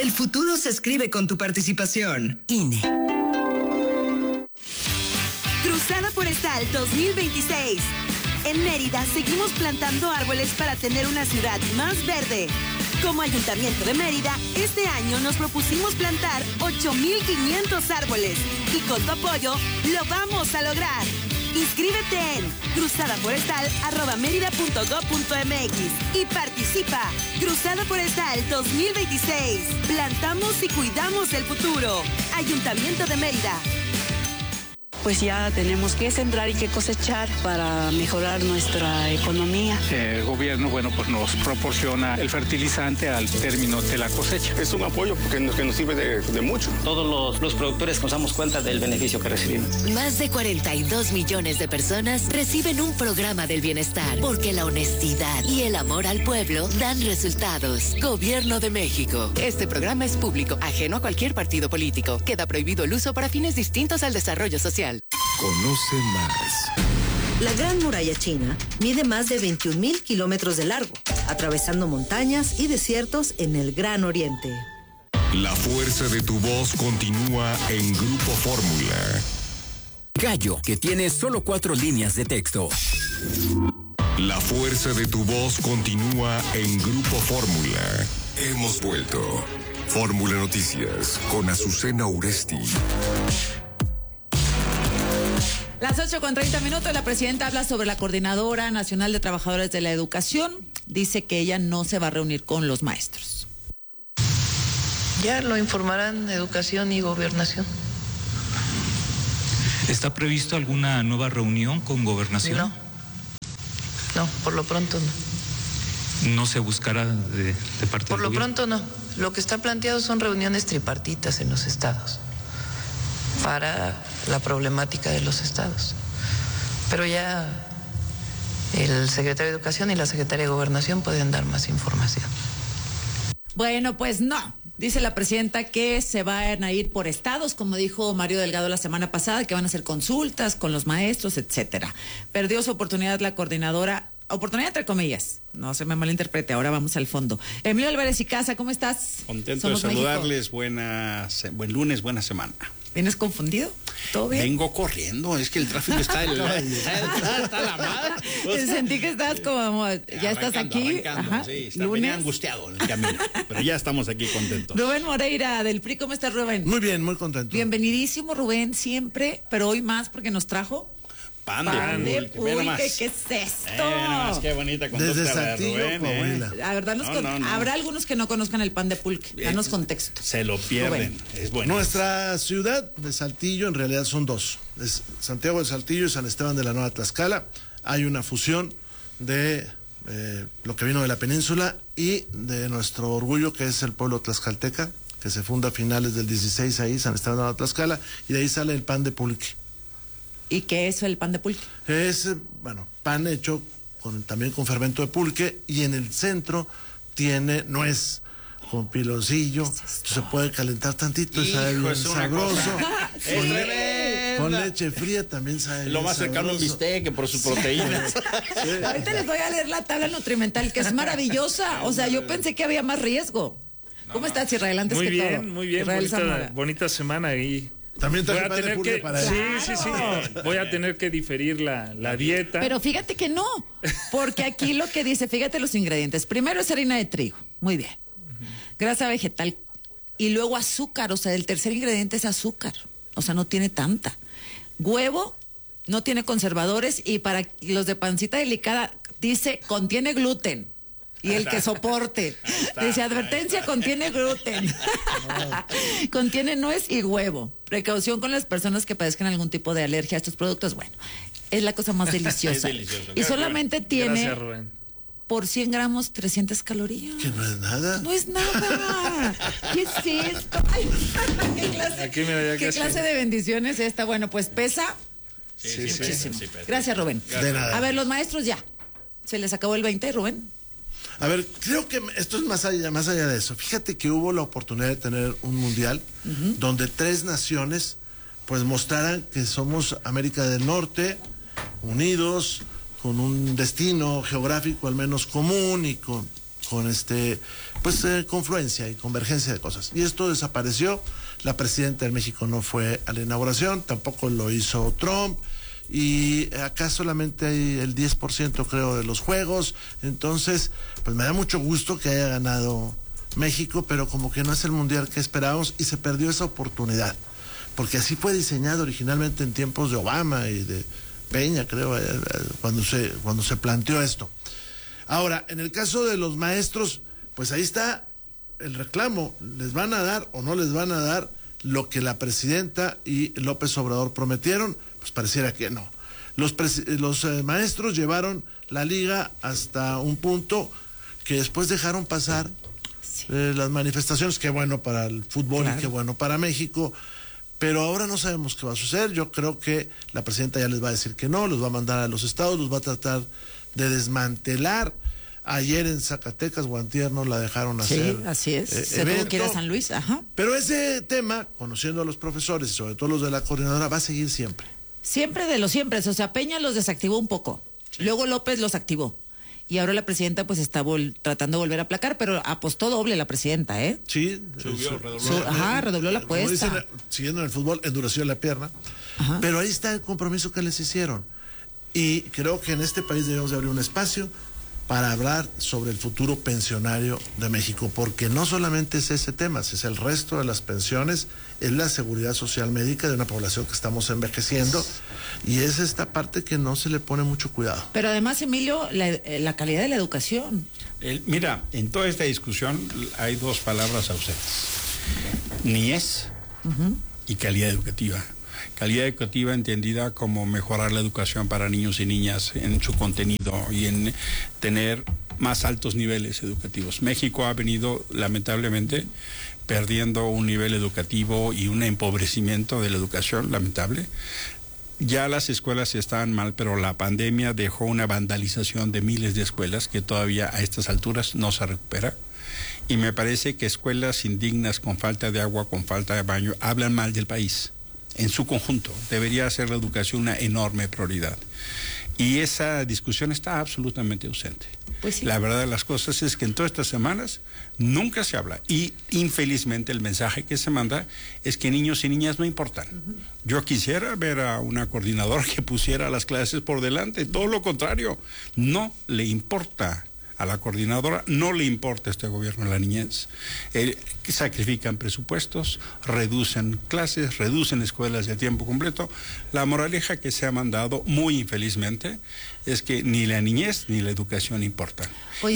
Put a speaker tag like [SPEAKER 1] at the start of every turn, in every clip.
[SPEAKER 1] El futuro se escribe con tu participación. INE.
[SPEAKER 2] Cruzada Forestal 2026. En Mérida seguimos plantando árboles para tener una ciudad más verde. Como Ayuntamiento de Mérida, este año nos propusimos plantar 8,500 árboles y con tu apoyo lo vamos a lograr. Inscríbete en cruzadaforestal@merida.gov.mx y participa. Cruzada Forestal 2026. Plantamos y cuidamos el futuro. Ayuntamiento de Mérida.
[SPEAKER 3] Pues ya tenemos que sembrar y que cosechar para mejorar nuestra economía.
[SPEAKER 4] El gobierno, pues nos proporciona el fertilizante al término de la cosecha.
[SPEAKER 5] Es un apoyo que nos sirve de mucho.
[SPEAKER 6] Todos los productores nos damos cuenta del beneficio que recibimos.
[SPEAKER 7] Más de 42 millones de personas reciben un programa del bienestar, porque la honestidad y el amor al pueblo dan resultados. Gobierno de México. Este programa es público, ajeno a cualquier partido político. Queda prohibido el uso para fines distintos al desarrollo social.
[SPEAKER 8] Conoce más.
[SPEAKER 9] La Gran Muralla China mide más de 21,000 kilómetros de largo, atravesando montañas y desiertos en el Gran Oriente.
[SPEAKER 8] La fuerza de tu voz continúa en Grupo Fórmula.
[SPEAKER 10] Gallo, que tiene solo 4 líneas de texto.
[SPEAKER 8] La fuerza de tu voz continúa en Grupo Fórmula. Hemos vuelto. Fórmula Noticias con Azucena Uresti.
[SPEAKER 11] Las 8:30, la presidenta habla sobre la Coordinadora Nacional de Trabajadores de la Educación. Dice que ella no se va a reunir con los maestros.
[SPEAKER 12] Ya lo informarán Educación y Gobernación.
[SPEAKER 13] ¿Está previsto alguna nueva reunión con Gobernación?
[SPEAKER 12] No, por lo pronto no.
[SPEAKER 13] ¿No se buscará de parte
[SPEAKER 12] Por
[SPEAKER 13] del
[SPEAKER 12] lo
[SPEAKER 13] gobierno?
[SPEAKER 12] pronto no. Lo que está planteado son reuniones tripartitas en los estados para la problemática de los estados. Pero ya el secretario de Educación y la secretaria de Gobernación pueden dar más información.
[SPEAKER 11] Bueno, pues no. Dice la presidenta que se van a ir por estados, como dijo Mario Delgado la semana pasada, que van a hacer consultas con los maestros, etcétera. Perdió su oportunidad la coordinadora, oportunidad entre comillas, no se me malinterprete, ahora vamos al fondo. Emilio Álvarez y Casa, ¿cómo estás?
[SPEAKER 14] Contento de saludarles, buen lunes, buena semana.
[SPEAKER 11] ¿Vienes confundido? ¿Todo bien?
[SPEAKER 14] Vengo corriendo, es que el tráfico está a la madre.
[SPEAKER 11] Sentí que estás como, ya estás aquí.
[SPEAKER 14] Ajá, sí, venía angustiado en el camino, pero ya estamos aquí contentos.
[SPEAKER 11] Rubén Moreira, del PRI, ¿cómo estás, Rubén?
[SPEAKER 15] Muy bien, muy contento.
[SPEAKER 11] Bienvenidísimo, Rubén, siempre, pero hoy más porque nos trajo
[SPEAKER 14] pan de
[SPEAKER 11] pulque. ¿Qué es esto?
[SPEAKER 14] Qué bonita conducta.
[SPEAKER 15] Desde Saltillo, Coahuila.
[SPEAKER 11] La verdad, habrá algunos que no conozcan el pan de pulque. Danos contexto.
[SPEAKER 14] Se lo pierden.
[SPEAKER 11] Rubén.
[SPEAKER 14] Es bueno.
[SPEAKER 15] Nuestra ciudad de Saltillo en realidad son dos. Es Santiago de Saltillo y San Esteban de la Nueva Tlaxcala. Hay una fusión de lo que vino de la península y de nuestro orgullo, que es el pueblo tlaxcalteca, que se funda a finales del 16 ahí, San Esteban de la Nueva Tlaxcala, y de ahí sale el pan de pulque.
[SPEAKER 11] ¿Y qué es el pan de pulque?
[SPEAKER 15] Es, pan hecho también con fermento de pulque, y en el centro tiene nuez con piloncillo. Se puede calentar tantito y sabe bien sabroso. Con leche fría también sabe
[SPEAKER 14] lo más cercano a un bistec, por sus proteínas.
[SPEAKER 11] Sí. Ahorita les voy a leer la tabla nutrimental, que es maravillosa. O sea, yo pensé que había más riesgo. ¿Cómo estás, Israel? Antes
[SPEAKER 16] muy
[SPEAKER 11] que
[SPEAKER 16] bien,
[SPEAKER 11] todo.
[SPEAKER 16] muy bien, bonita semana ahí.
[SPEAKER 15] También
[SPEAKER 16] voy a tener que
[SPEAKER 15] para él.
[SPEAKER 16] Sí. Voy a tener que diferir la dieta.
[SPEAKER 11] Pero fíjate que no, porque aquí lo que dice, fíjate los ingredientes. Primero es harina de trigo, muy bien. Grasa vegetal y luego azúcar, o sea, el tercer ingrediente es azúcar, o sea, no tiene tanta. Huevo, no tiene conservadores, y para los de pancita delicada dice contiene gluten. Y el que soporte. Dice, advertencia, contiene gluten. Contiene nuez y huevo. Precaución con las personas que padezcan algún tipo de alergia a estos productos. Bueno, es la cosa más deliciosa.
[SPEAKER 14] Es delicioso.
[SPEAKER 11] Y solamente tiene,
[SPEAKER 16] gracias, Rubén,
[SPEAKER 11] por 100 gramos, 300 calorías.
[SPEAKER 15] Que no es nada.
[SPEAKER 11] No es nada. ¿Qué es esto? Ay, ¿Qué clase de bendición es esta? Bueno, pues pesa muchísimo. Sí, gracias, Rubén.
[SPEAKER 15] De nada.
[SPEAKER 11] A ver, los maestros ya. ¿Se les acabó el 20, Rubén?
[SPEAKER 15] A ver, creo que esto es más allá de eso. Fíjate que hubo la oportunidad de tener un mundial donde 3 naciones pues mostraran que somos América del Norte, unidos, con un destino geográfico al menos común y con confluencia y convergencia de cosas. Y esto desapareció. La presidenta de México no fue a la inauguración, tampoco lo hizo Trump, y acá solamente hay el 10% creo de los juegos. Entonces pues me da mucho gusto que haya ganado México, pero como que no es el mundial que esperábamos y se perdió esa oportunidad, porque así fue diseñado originalmente en tiempos de Obama y de Peña, creo, cuando se planteó esto. Ahora, en el caso de los maestros, pues ahí está el reclamo. ¿Les van a dar o no les van a dar lo que la presidenta y López Obrador prometieron? Pues pareciera que no. Los maestros llevaron la liga hasta un punto que después dejaron pasar las manifestaciones. Qué bueno para el fútbol, claro, y qué bueno para México, pero ahora no sabemos qué va a suceder. Yo creo que la presidenta ya les va a decir que no, los va a mandar a los estados, los va a tratar de desmantelar. Ayer en Zacatecas o antier no la dejaron hacer.
[SPEAKER 11] Sí, así es. Se tuvo que ir a San Luis, ajá.
[SPEAKER 15] Pero ese tema, conociendo a los profesores y sobre todo los de la coordinadora, va a seguir siempre.
[SPEAKER 11] Siempre de los siempre. O sea, Peña los desactivó un poco. Sí. Luego López los activó. Y ahora la presidenta pues está tratando de volver a aplacar, pero apostó doble la presidenta, ¿eh?
[SPEAKER 15] Sí,
[SPEAKER 11] redobló la apuesta.
[SPEAKER 15] Dicen, siguiendo en el fútbol, endureció la pierna. Ajá. Pero ahí está el compromiso que les hicieron. Y creo que en este país debemos de abrir un espacio para hablar sobre el futuro pensionario de México, porque no solamente es ese tema, es el resto de las pensiones, es la seguridad social médica de una población que estamos envejeciendo, y es esta parte que no se le pone mucho cuidado.
[SPEAKER 11] Pero además, Emilio, la calidad de la educación.
[SPEAKER 17] Mira, en toda esta discusión hay dos palabras ausentes: niñez y calidad educativa. Calidad educativa entendida como mejorar la educación para niños y niñas en su contenido y en tener más altos niveles educativos. México ha venido, lamentablemente, perdiendo un nivel educativo y un empobrecimiento de la educación lamentable. Ya las escuelas estaban mal, pero la pandemia dejó una vandalización de miles de escuelas que todavía a estas alturas no se recupera. Y me parece que escuelas indignas, con falta de agua, con falta de baño, hablan mal del país. En su conjunto, debería ser la educación una enorme prioridad. Y esa discusión está absolutamente ausente.
[SPEAKER 11] Pues sí.
[SPEAKER 17] La verdad de las cosas es que en todas estas semanas nunca se habla. Y infelizmente el mensaje que se manda es que niños y niñas no importan. Yo quisiera ver a una coordinadora que pusiera las clases por delante. Todo lo contrario, no le importa. A la coordinadora no le importa este gobierno la niñez. Sacrifican presupuestos, reducen clases, reducen escuelas de tiempo completo. La moraleja que se ha mandado, muy infelizmente, es que ni la niñez ni la educación importan.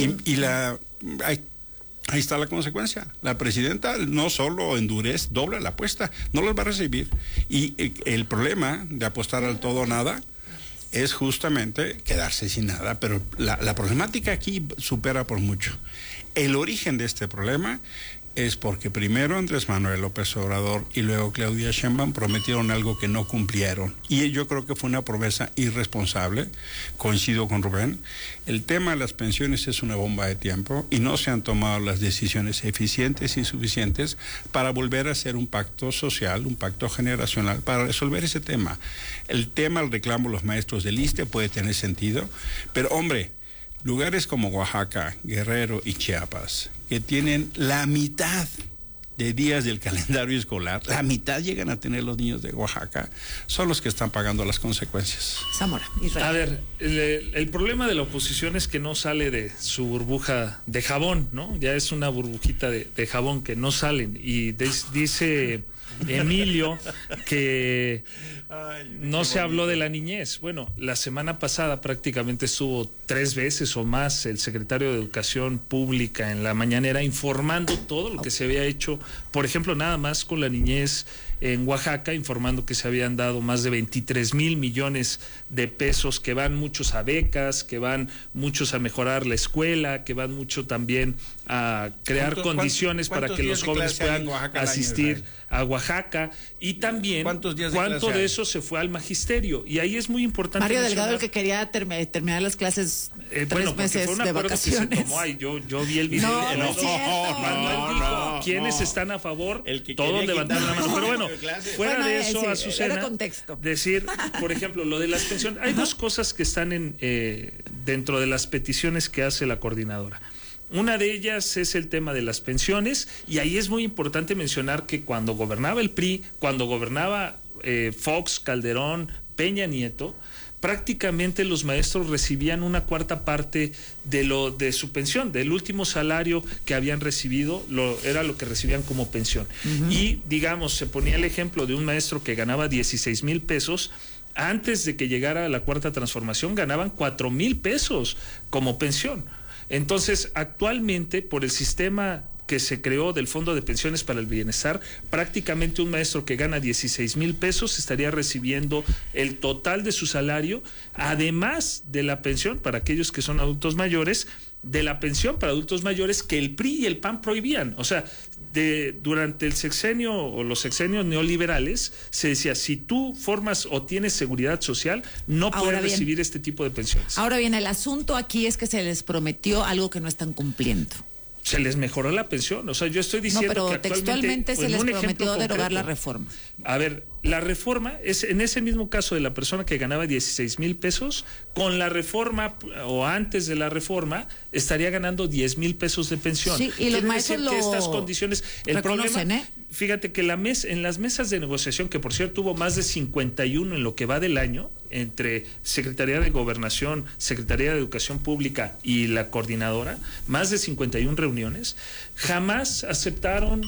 [SPEAKER 17] Ahí está la consecuencia. La presidenta no solo dobla la apuesta, no los va a recibir. Y el problema de apostar al todo o nada es justamente quedarse sin nada, pero la problemática aquí supera por mucho. El origen de este problema es porque primero Andrés Manuel López Obrador y luego Claudia Sheinbaum prometieron algo que no cumplieron. Y yo creo que fue una promesa irresponsable. Coincido con Rubén. El tema de las pensiones es una bomba de tiempo y no se han tomado las decisiones eficientes y suficientes para volver a hacer un pacto social, un pacto generacional para resolver ese tema. El reclamo de los maestros del ISSSTE puede tener sentido, pero hombre, lugares como Oaxaca, Guerrero y Chiapas, que tienen la mitad de días del calendario escolar, la mitad llegan a tener los niños de Oaxaca, son los que están pagando las consecuencias.
[SPEAKER 11] Zamora, Israel.
[SPEAKER 16] A ver, el problema de la oposición es que no sale de su burbuja de jabón, ¿no? Ya es una burbujita de jabón que no salen. Y dice Emilio que no se habló de la niñez. Bueno, la semana pasada prácticamente estuvo 3 veces o más el secretario de Educación Pública en la mañanera informando todo lo que se había hecho, por ejemplo, nada más con la niñez en Oaxaca, informando que se habían dado más de 23,000 millones de pesos, que van muchos a becas, que van muchos a mejorar la escuela, que van mucho también a crear condiciones para que los jóvenes puedan asistir a Oaxaca, y también cuánto de eso se fue al magisterio, y ahí es muy importante.
[SPEAKER 11] Mario Delgado, el que quería terminar las clases 3 meses
[SPEAKER 16] fue un
[SPEAKER 11] de
[SPEAKER 16] vacaciones. Que se tomó ahí. Yo vi el video.
[SPEAKER 11] No,
[SPEAKER 16] ¿quiénes están a favor? Todos levantaron la mano. Pero bueno, fuera de eso, Azucena, decir, por ejemplo, lo de las pensiones. Hay 2 cosas que están dentro de las peticiones que hace la coordinadora. Una de ellas es el tema de las pensiones, y ahí es muy importante mencionar que cuando gobernaba el PRI, cuando gobernaba Fox, Calderón, Peña Nieto, prácticamente los maestros recibían una cuarta parte de su pensión, del último salario que habían recibido, era lo que recibían como pensión. Y digamos, se ponía el ejemplo de un maestro que ganaba 16,000 pesos. Antes de que llegara la cuarta transformación ganaban 4,000 pesos como pensión. Entonces, actualmente, por el sistema que se creó del Fondo de Pensiones para el Bienestar, prácticamente un maestro que gana 16,000 pesos estaría recibiendo el total de su salario, además de la pensión para aquellos que son adultos mayores, de la pensión para adultos mayores que el PRI y el PAN prohibían. O sea, durante el sexenio o los sexenios neoliberales se decía, si tú formas o tienes seguridad social, no puedes recibir este tipo de pensiones.
[SPEAKER 11] Ahora bien, el asunto aquí es que se les prometió algo que no están cumpliendo.
[SPEAKER 16] Se les mejoró la pensión, o sea, yo estoy diciendo
[SPEAKER 11] pero
[SPEAKER 16] que actualmente,
[SPEAKER 11] textualmente se les prometió derogar la reforma.
[SPEAKER 16] A ver, la reforma es en ese mismo caso de la persona que ganaba 16,000 pesos, con la reforma o antes de la reforma estaría ganando 10,000 pesos de pensión.
[SPEAKER 11] Sí, y los maestros
[SPEAKER 16] que estas condiciones, el problema, fíjate que en las mesas de negociación, que por cierto hubo más de 51 en lo que va del año, entre Secretaría de Gobernación, Secretaría de Educación Pública y la coordinadora, más de 51 reuniones, jamás aceptaron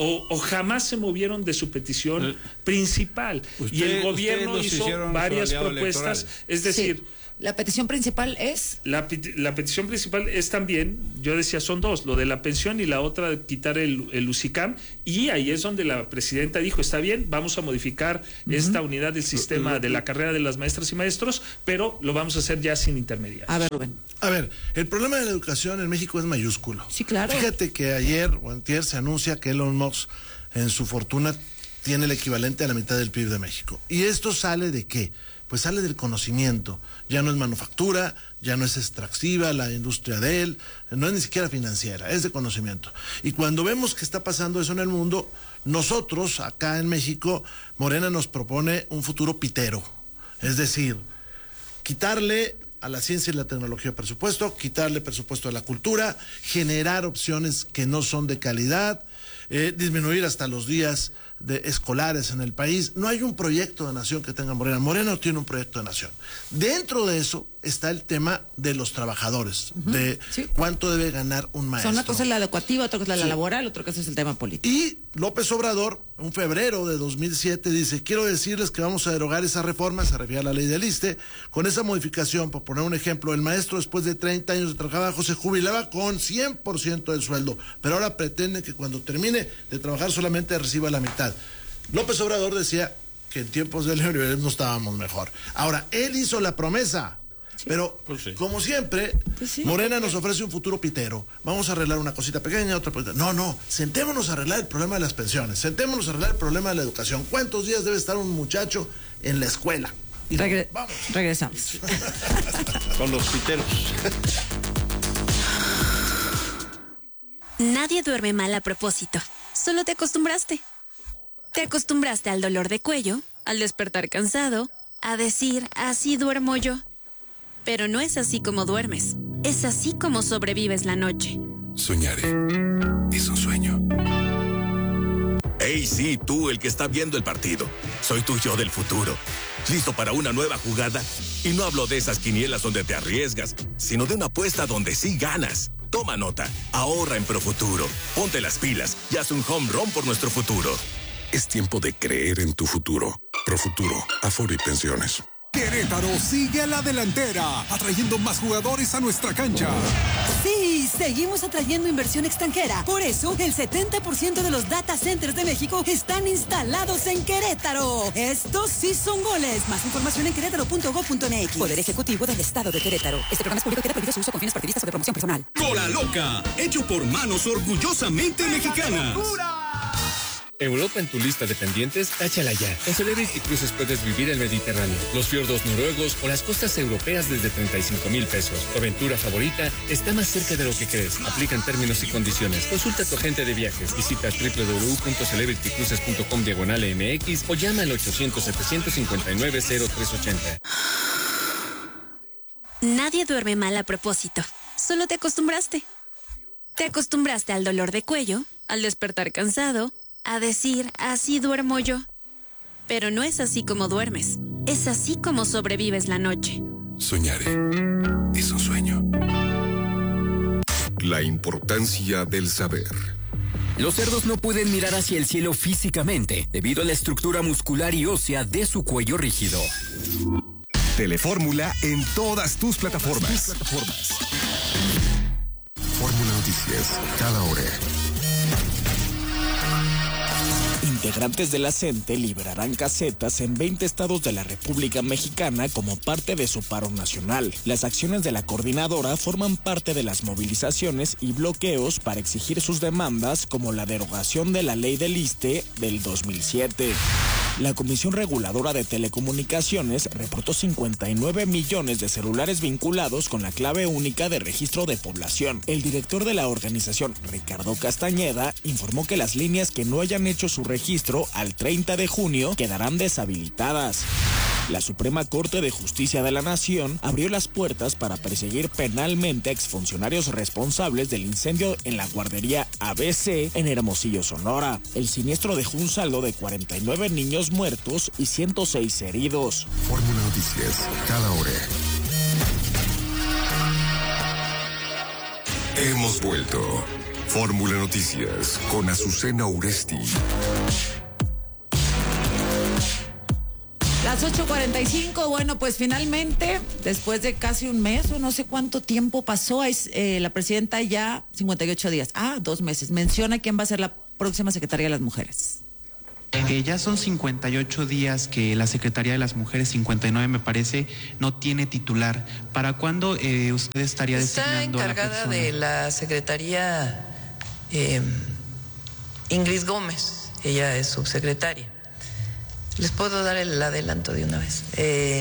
[SPEAKER 16] o jamás se movieron de su petición principal. Y el gobierno hizo varias propuestas, es decir...
[SPEAKER 11] Sí. La petición principal es...
[SPEAKER 16] La petición principal es también, yo decía, son dos, lo de la pensión y la otra de quitar el UCICAM, y ahí es donde la presidenta dijo, está bien, vamos a modificar esta unidad del sistema de la carrera de las maestras y maestros, pero lo vamos a hacer ya sin intermediarios.
[SPEAKER 11] A ver, Rubén.
[SPEAKER 15] A ver, el problema de la educación en México es mayúsculo.
[SPEAKER 11] Sí, claro.
[SPEAKER 15] Fíjate que ayer o antier se anuncia que Elon Musk en su fortuna tiene el equivalente a la mitad del PIB de México. ¿Y esto sale de qué? Pues sale del conocimiento. Ya no es manufactura, ya no es extractiva la industria de él, no es ni siquiera financiera, es de conocimiento. Y cuando vemos que está pasando eso en el mundo, nosotros acá en México, Morena nos propone un futuro pitero. Es decir, quitarle a la ciencia y la tecnología presupuesto, quitarle presupuesto a la cultura, generar opciones que no son de calidad, disminuir hasta los días escolares en el país. No hay un proyecto de nación que tenga Morena. Morena no tiene un proyecto de nación. Dentro de eso está el tema de los trabajadores, de cuánto debe ganar un maestro.
[SPEAKER 11] Una cosa es la educativa, otra cosa es la laboral, otra cosa es el tema político.
[SPEAKER 15] Y López Obrador, en febrero de 2007, dice, quiero decirles que vamos a derogar esa reforma, se refiere a la ley del ISSSTE, con esa modificación, por poner un ejemplo, el maestro después de 30 años de trabajo se jubilaba con 100% del sueldo, pero ahora pretenden que cuando termine de trabajar solamente reciba la mitad. López Obrador decía que en tiempos del neoliberalismo estábamos mejor. Ahora, él hizo la promesa, pero como siempre, Morena nos ofrece un futuro pitero. Vamos a arreglar una cosita pequeña, otra cosita. No, sentémonos a arreglar el problema de las pensiones, sentémonos a arreglar el problema de la educación. ¿Cuántos días debe estar un muchacho en la escuela? Y vamos.
[SPEAKER 11] Regresamos.
[SPEAKER 14] Con los piteros.
[SPEAKER 18] Nadie duerme mal a propósito, solo te acostumbraste. Te acostumbraste al dolor de cuello, al despertar cansado, a decir, así duermo yo. Pero no es así como duermes, es así como sobrevives la noche.
[SPEAKER 8] Soñaré. Es un sueño.
[SPEAKER 19] Hey, sí, tú, el que está viendo el partido. Soy tu yo del futuro. ¿Listo para una nueva jugada? Y no hablo de esas quinielas donde te arriesgas, sino de una apuesta donde sí ganas. Toma nota, ahorra en Profuturo. Ponte las pilas y haz un home run por nuestro futuro.
[SPEAKER 8] Es tiempo de creer en tu futuro. Profuturo, Afore y Pensiones.
[SPEAKER 20] Querétaro sigue a la delantera, atrayendo más jugadores a nuestra cancha.
[SPEAKER 2] Sí, seguimos atrayendo inversión extranjera. Por eso, el 70% de los data centers de México están instalados en Querétaro. Estos sí son goles. Más información en querétaro.gov.mx. Poder Ejecutivo del Estado de Querétaro. Este programa es público, queda prohibido su uso con fines partidistas o de promoción personal.
[SPEAKER 20] Cola Loca, hecho por manos orgullosamente mexicanas.
[SPEAKER 21] Europa en tu lista de pendientes, táchala ya. Con Celebrity Cruises puedes vivir el Mediterráneo, los fiordos noruegos o las costas europeas desde 35,000 pesos. Tu aventura favorita está más cerca de lo que crees. Aplican términos y condiciones. Consulta a tu agente de viajes. Visita www.celebritycruises.com/MX o llama al 800-759-0380.
[SPEAKER 18] Nadie duerme mal a propósito. Solo te acostumbraste. Te acostumbraste al dolor de cuello, al despertar cansado, a decir, así duermo yo. Pero no es así como duermes, es así como sobrevives la noche.
[SPEAKER 8] Soñaré. Es un sueño. La importancia del saber.
[SPEAKER 10] Los cerdos no pueden mirar hacia el cielo físicamente debido a la estructura muscular y ósea de su cuello rígido.
[SPEAKER 8] Telefórmula en todas tus plataformas. Fórmula Noticias, cada hora.
[SPEAKER 1] Integrantes de la CENTE liberarán casetas en 20 estados de la República Mexicana como parte de su paro nacional. Las acciones de la coordinadora forman parte de las movilizaciones y bloqueos para exigir sus demandas, como la derogación de la ley del ISSSTE del 2007. La Comisión Reguladora de Telecomunicaciones reportó 59 millones de celulares vinculados con la clave única de registro de población. El director de la organización, Ricardo Castañeda, informó que las líneas que no hayan hecho su registro al 30 de junio quedarán deshabilitadas. La Suprema Corte de Justicia de la Nación abrió las puertas para perseguir penalmente a exfuncionarios responsables del incendio en la guardería ABC en Hermosillo, Sonora. El siniestro dejó un saldo de 49 niños muertos y 106 heridos.
[SPEAKER 8] Fórmula Noticias, cada hora. Hemos vuelto. Fórmula Noticias con Azucena Uresti.
[SPEAKER 11] Las 8:45, bueno, pues finalmente, después de casi un mes o no sé cuánto tiempo pasó, la presidenta ya 58 días, 2 meses, menciona quién va a ser la próxima secretaria de las mujeres.
[SPEAKER 22] Ya son 58 días que la Secretaría de las Mujeres, 59 me parece, no tiene titular. ¿Para cuándo usted estaría designando a la persona?
[SPEAKER 12] Está encargada de la Secretaría Ingrid Gómez, ella es subsecretaria. Les puedo dar el adelanto de una vez.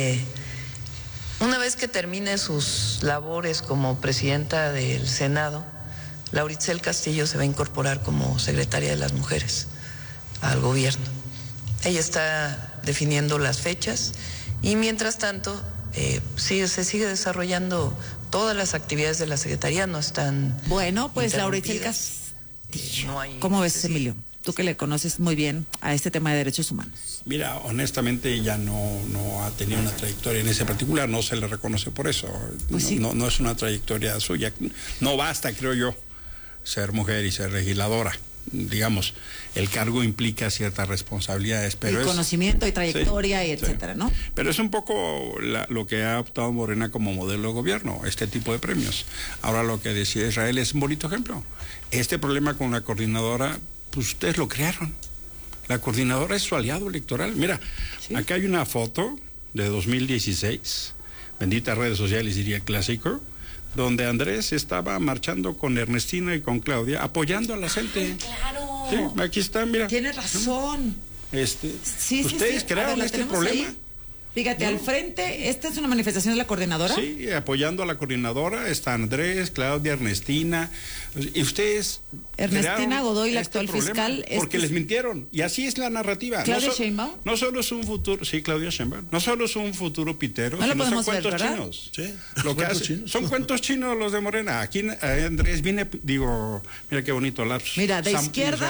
[SPEAKER 12] Una vez que termine sus labores como presidenta del Senado, Lauritzel Castillo se va a incorporar como secretaria de las Mujeres al gobierno. Ella está definiendo las fechas y mientras tanto se sigue desarrollando todas las actividades de la Secretaría, no están...
[SPEAKER 11] Bueno, pues Lauritzel Castillo, ¿cómo ves, Emilio? Tú que le conoces muy bien a este tema de derechos humanos.
[SPEAKER 17] Mira, honestamente ella no ha tenido una trayectoria en ese particular, no se le reconoce por eso. Pues sí. No es una trayectoria suya. No basta, creo yo, ser mujer y ser legisladora. Digamos, el cargo implica ciertas responsabilidades, pero
[SPEAKER 11] conocimiento y trayectoria, sí, y etcétera, ¿no?
[SPEAKER 17] Pero es un poco lo que ha optado Morena como modelo de gobierno, este tipo de premios. Ahora lo que decía Israel es un bonito ejemplo. Este problema con la coordinadora, pues ustedes lo crearon. La coordinadora es su aliado electoral. Mira, ¿sí? Acá hay una foto de 2016, benditas redes sociales diría clásico, donde Andrés estaba marchando con Ernestina y con Claudia, apoyando a la gente.
[SPEAKER 11] ¡Claro!
[SPEAKER 17] Sí, aquí está, mira.
[SPEAKER 11] Tienes razón.
[SPEAKER 17] Ustedes crearon este problema.
[SPEAKER 11] Ahí. Fíjate, al frente, ¿esta es una manifestación de la coordinadora?
[SPEAKER 17] Sí, apoyando a la coordinadora, está Andrés, Claudia, Ernestina, y ustedes...
[SPEAKER 11] Ernestina Godoy, la actual fiscal...
[SPEAKER 17] Porque les mintieron, y así es la narrativa.
[SPEAKER 11] ¿Claudia Sheinbaum?
[SPEAKER 17] No solo es un futuro... Sí, Claudia Sheinbaum. No solo es un futuro pitero,
[SPEAKER 11] no
[SPEAKER 17] sino son cuentos chinos.
[SPEAKER 15] Sí.
[SPEAKER 17] Lo que son cuentos chinos los de Morena. Aquí Andrés viene, mira qué bonito lapsus.
[SPEAKER 11] Mira, de izquierda...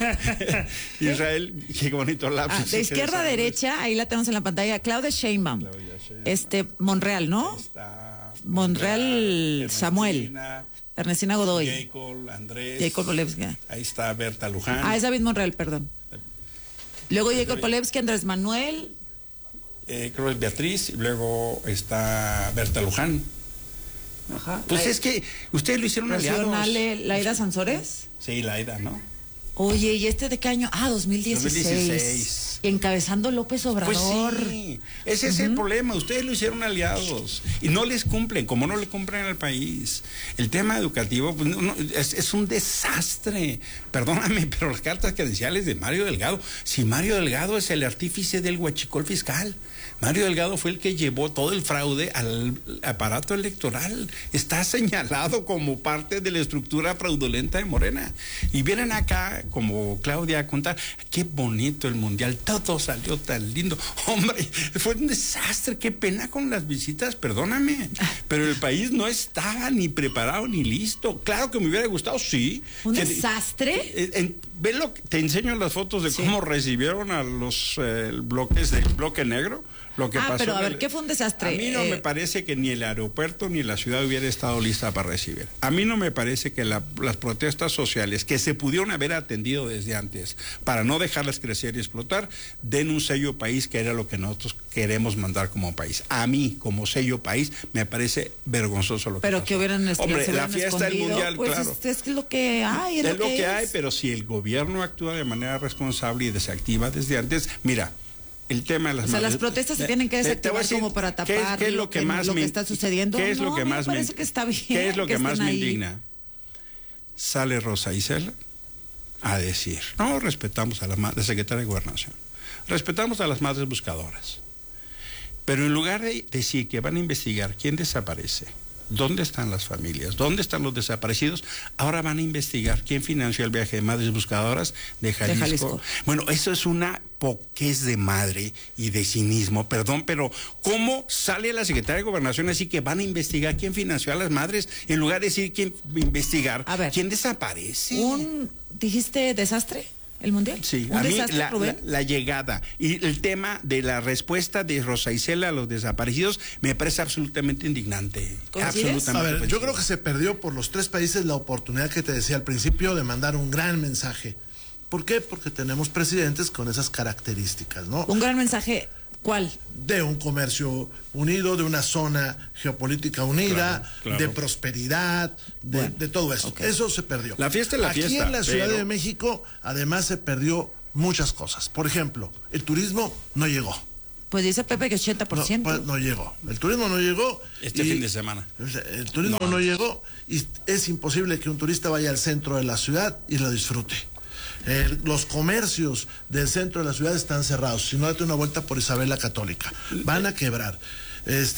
[SPEAKER 17] Israel, qué bonito lapsus.
[SPEAKER 11] De izquierda a derecha, ahí la tenemos en la pantalla, Claudia Sheinbaum. Monreal, ¿no? Monreal, Samuel. Ernestina Godoy.
[SPEAKER 17] Jacob, Andrés.
[SPEAKER 11] Jacob Polevsky.
[SPEAKER 17] Ahí está Berta Luján.
[SPEAKER 11] Es David Monreal, perdón. Luego Jacob Polevsky, Andrés Manuel.
[SPEAKER 17] Creo es Beatriz, y luego está Berta Luján.
[SPEAKER 11] Ajá.
[SPEAKER 17] Pues es que ustedes lo hicieron aliados.
[SPEAKER 11] ¿Laida Sansores?
[SPEAKER 17] Sí, Laida, ¿no?
[SPEAKER 11] Oye, ¿y este de qué año? 2016. Y encabezando López Obrador.
[SPEAKER 17] Pues sí, ese es el problema. Ustedes lo hicieron aliados y no les cumplen, como no le cumplen al país. El tema educativo pues, es un desastre. Perdóname, pero las cartas credenciales de Mario Delgado, si Mario Delgado es el artífice del huachicol fiscal, Mario Delgado fue el que llevó todo el fraude al aparato electoral. Está señalado como parte de la estructura fraudulenta de Morena. Y vienen acá, como Claudia, a contar, qué bonito el mundial. todo salió tan lindo. Hombre, fue un desastre, qué pena con las visitas, perdóname. Pero el país no estaba ni preparado ni listo. Claro que me hubiera gustado, sí.
[SPEAKER 11] ¿Un desastre?
[SPEAKER 17] Te enseño las fotos de cómo recibieron a los bloques del bloque negro. Lo que pasó
[SPEAKER 11] pero a ver, ¿qué fue un desastre?
[SPEAKER 17] A mí no me parece que ni el aeropuerto ni la ciudad hubiera estado lista para recibir. A mí no me parece que las protestas sociales que se pudieron haber atendido desde antes para no dejarlas crecer y explotar, den un sello país, que era lo que nosotros queremos mandar como país. A mí, como sello país, me parece vergonzoso lo que pasó.
[SPEAKER 11] Pero que hubieran
[SPEAKER 17] Hombre, la fiesta del mundial,
[SPEAKER 11] pues
[SPEAKER 17] claro.
[SPEAKER 11] Es lo que hay.
[SPEAKER 17] Es lo que hay, pero si el gobierno actúa de manera responsable y desactiva desde antes, mira, el tema de las
[SPEAKER 11] las protestas se tienen que desactivar como para tapar
[SPEAKER 17] ¿qué es lo que está sucediendo. ¿Qué es lo que más me
[SPEAKER 11] parece que está bien?
[SPEAKER 17] ¿Qué es lo que más me indigna? Sale Rosa Isela a decir, no, respetamos a la secretaria de Gobernación, respetamos a las madres buscadoras, pero en lugar de decir que van a investigar quién desaparece, dónde están las familias, dónde están los desaparecidos, ahora van a investigar quién financió el viaje de madres buscadoras de Jalisco. Bueno, eso es una poquez de madre y de cinismo, perdón, pero ¿cómo sale la secretaria de Gobernación así que van a investigar quién financió a las madres en lugar de decir investigar quién desaparece?
[SPEAKER 11] ¿Dijiste desastre? ¿El mundial?
[SPEAKER 17] Sí, a mí la llegada y el tema de la respuesta de Rosa Isela a los desaparecidos me parece absolutamente indignante. Absolutamente.
[SPEAKER 15] A ver, yo creo que se perdió por los tres países la oportunidad que te decía al principio de mandar un gran mensaje. ¿Por qué? Porque tenemos presidentes con esas características, ¿no?
[SPEAKER 11] Un gran mensaje, ¿cuál?
[SPEAKER 15] De un comercio unido, de una zona geopolítica unida,
[SPEAKER 17] claro.
[SPEAKER 15] de prosperidad, de todo eso. Okay. Eso se perdió.
[SPEAKER 17] La fiesta es la fiesta.
[SPEAKER 15] Aquí en la Ciudad de México, además, se perdió muchas cosas. Por ejemplo, el turismo no llegó.
[SPEAKER 11] Pues dice Pepe que 80%.
[SPEAKER 15] No, pues no llegó. El turismo no llegó.
[SPEAKER 17] Fin de semana.
[SPEAKER 15] El turismo no llegó y es imposible que un turista vaya al centro de la ciudad y lo disfrute. Los comercios del centro de la ciudad están cerrados. Si no, date una vuelta por Isabel la Católica. Van a quebrar. Es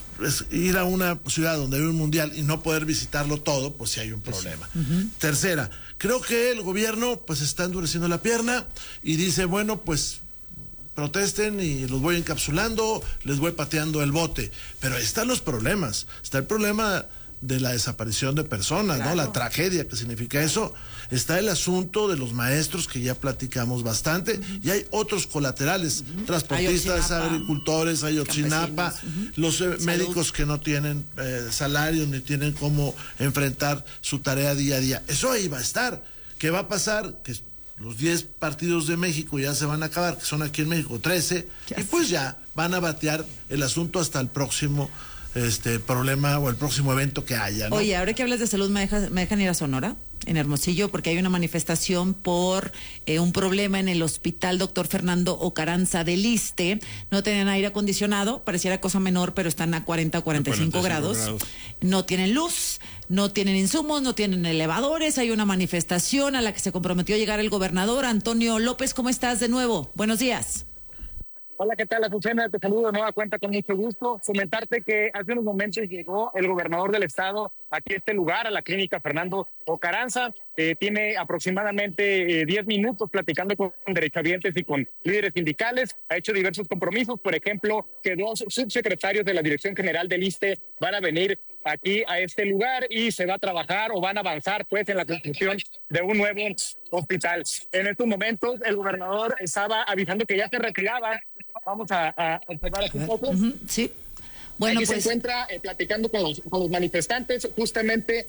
[SPEAKER 15] ir a una ciudad donde hay un mundial y no poder visitarlo todo, pues sí hay un problema. Tercera, creo que el gobierno pues está endureciendo la pierna y dice, bueno, pues protesten y los voy encapsulando, les voy pateando el bote. Pero ahí están los problemas. Está el problema de la desaparición de personas, claro, ¿no? La tragedia que significa eso. Está el asunto de los maestros, que ya platicamos bastante, y hay otros colaterales, transportistas, agricultores, Ayotzinapa, los médicos que no tienen salarios ni tienen cómo enfrentar su tarea día a día. Eso ahí va a estar. ¿Qué va a pasar? Que los 10 partidos de México ya se van a acabar, que son aquí en México 13, y pues ya van a batear el asunto hasta el próximo problema o el próximo evento que haya, ¿no?
[SPEAKER 11] Oye, ahora que hablas de salud, ¿me dejan ir a Sonora, en Hermosillo? Porque hay una manifestación por un problema en el hospital Dr. Fernando Ocaranza del Iste. No tienen aire acondicionado, pareciera cosa menor, pero están a 40 o 45 grados. No tienen luz, no tienen insumos, no tienen elevadores. Hay una manifestación a la que se comprometió a llegar el gobernador Antonio López. ¿Cómo estás de nuevo? Buenos días.
[SPEAKER 3] Hola, ¿qué tal, Azucena? Te saludo de nueva cuenta con mucho gusto. Comentarte que hace unos momentos llegó el gobernador del estado aquí a este lugar, a la clínica Fernando Ocaranza. Tiene aproximadamente 10 minutos platicando con derechohabientes y con líderes sindicales. Ha hecho diversos compromisos, por ejemplo, que 2 subsecretarios de la Dirección General del ISSSTE van a venir aquí a este lugar y se va a trabajar o van a avanzar pues en la construcción de un nuevo hospital. En estos momentos el gobernador estaba avisando que ya se retiraba. Vamos a observar aquí un poco.
[SPEAKER 11] Sí. Bueno,
[SPEAKER 3] aquí
[SPEAKER 11] pues
[SPEAKER 3] se encuentra platicando con los manifestantes, justamente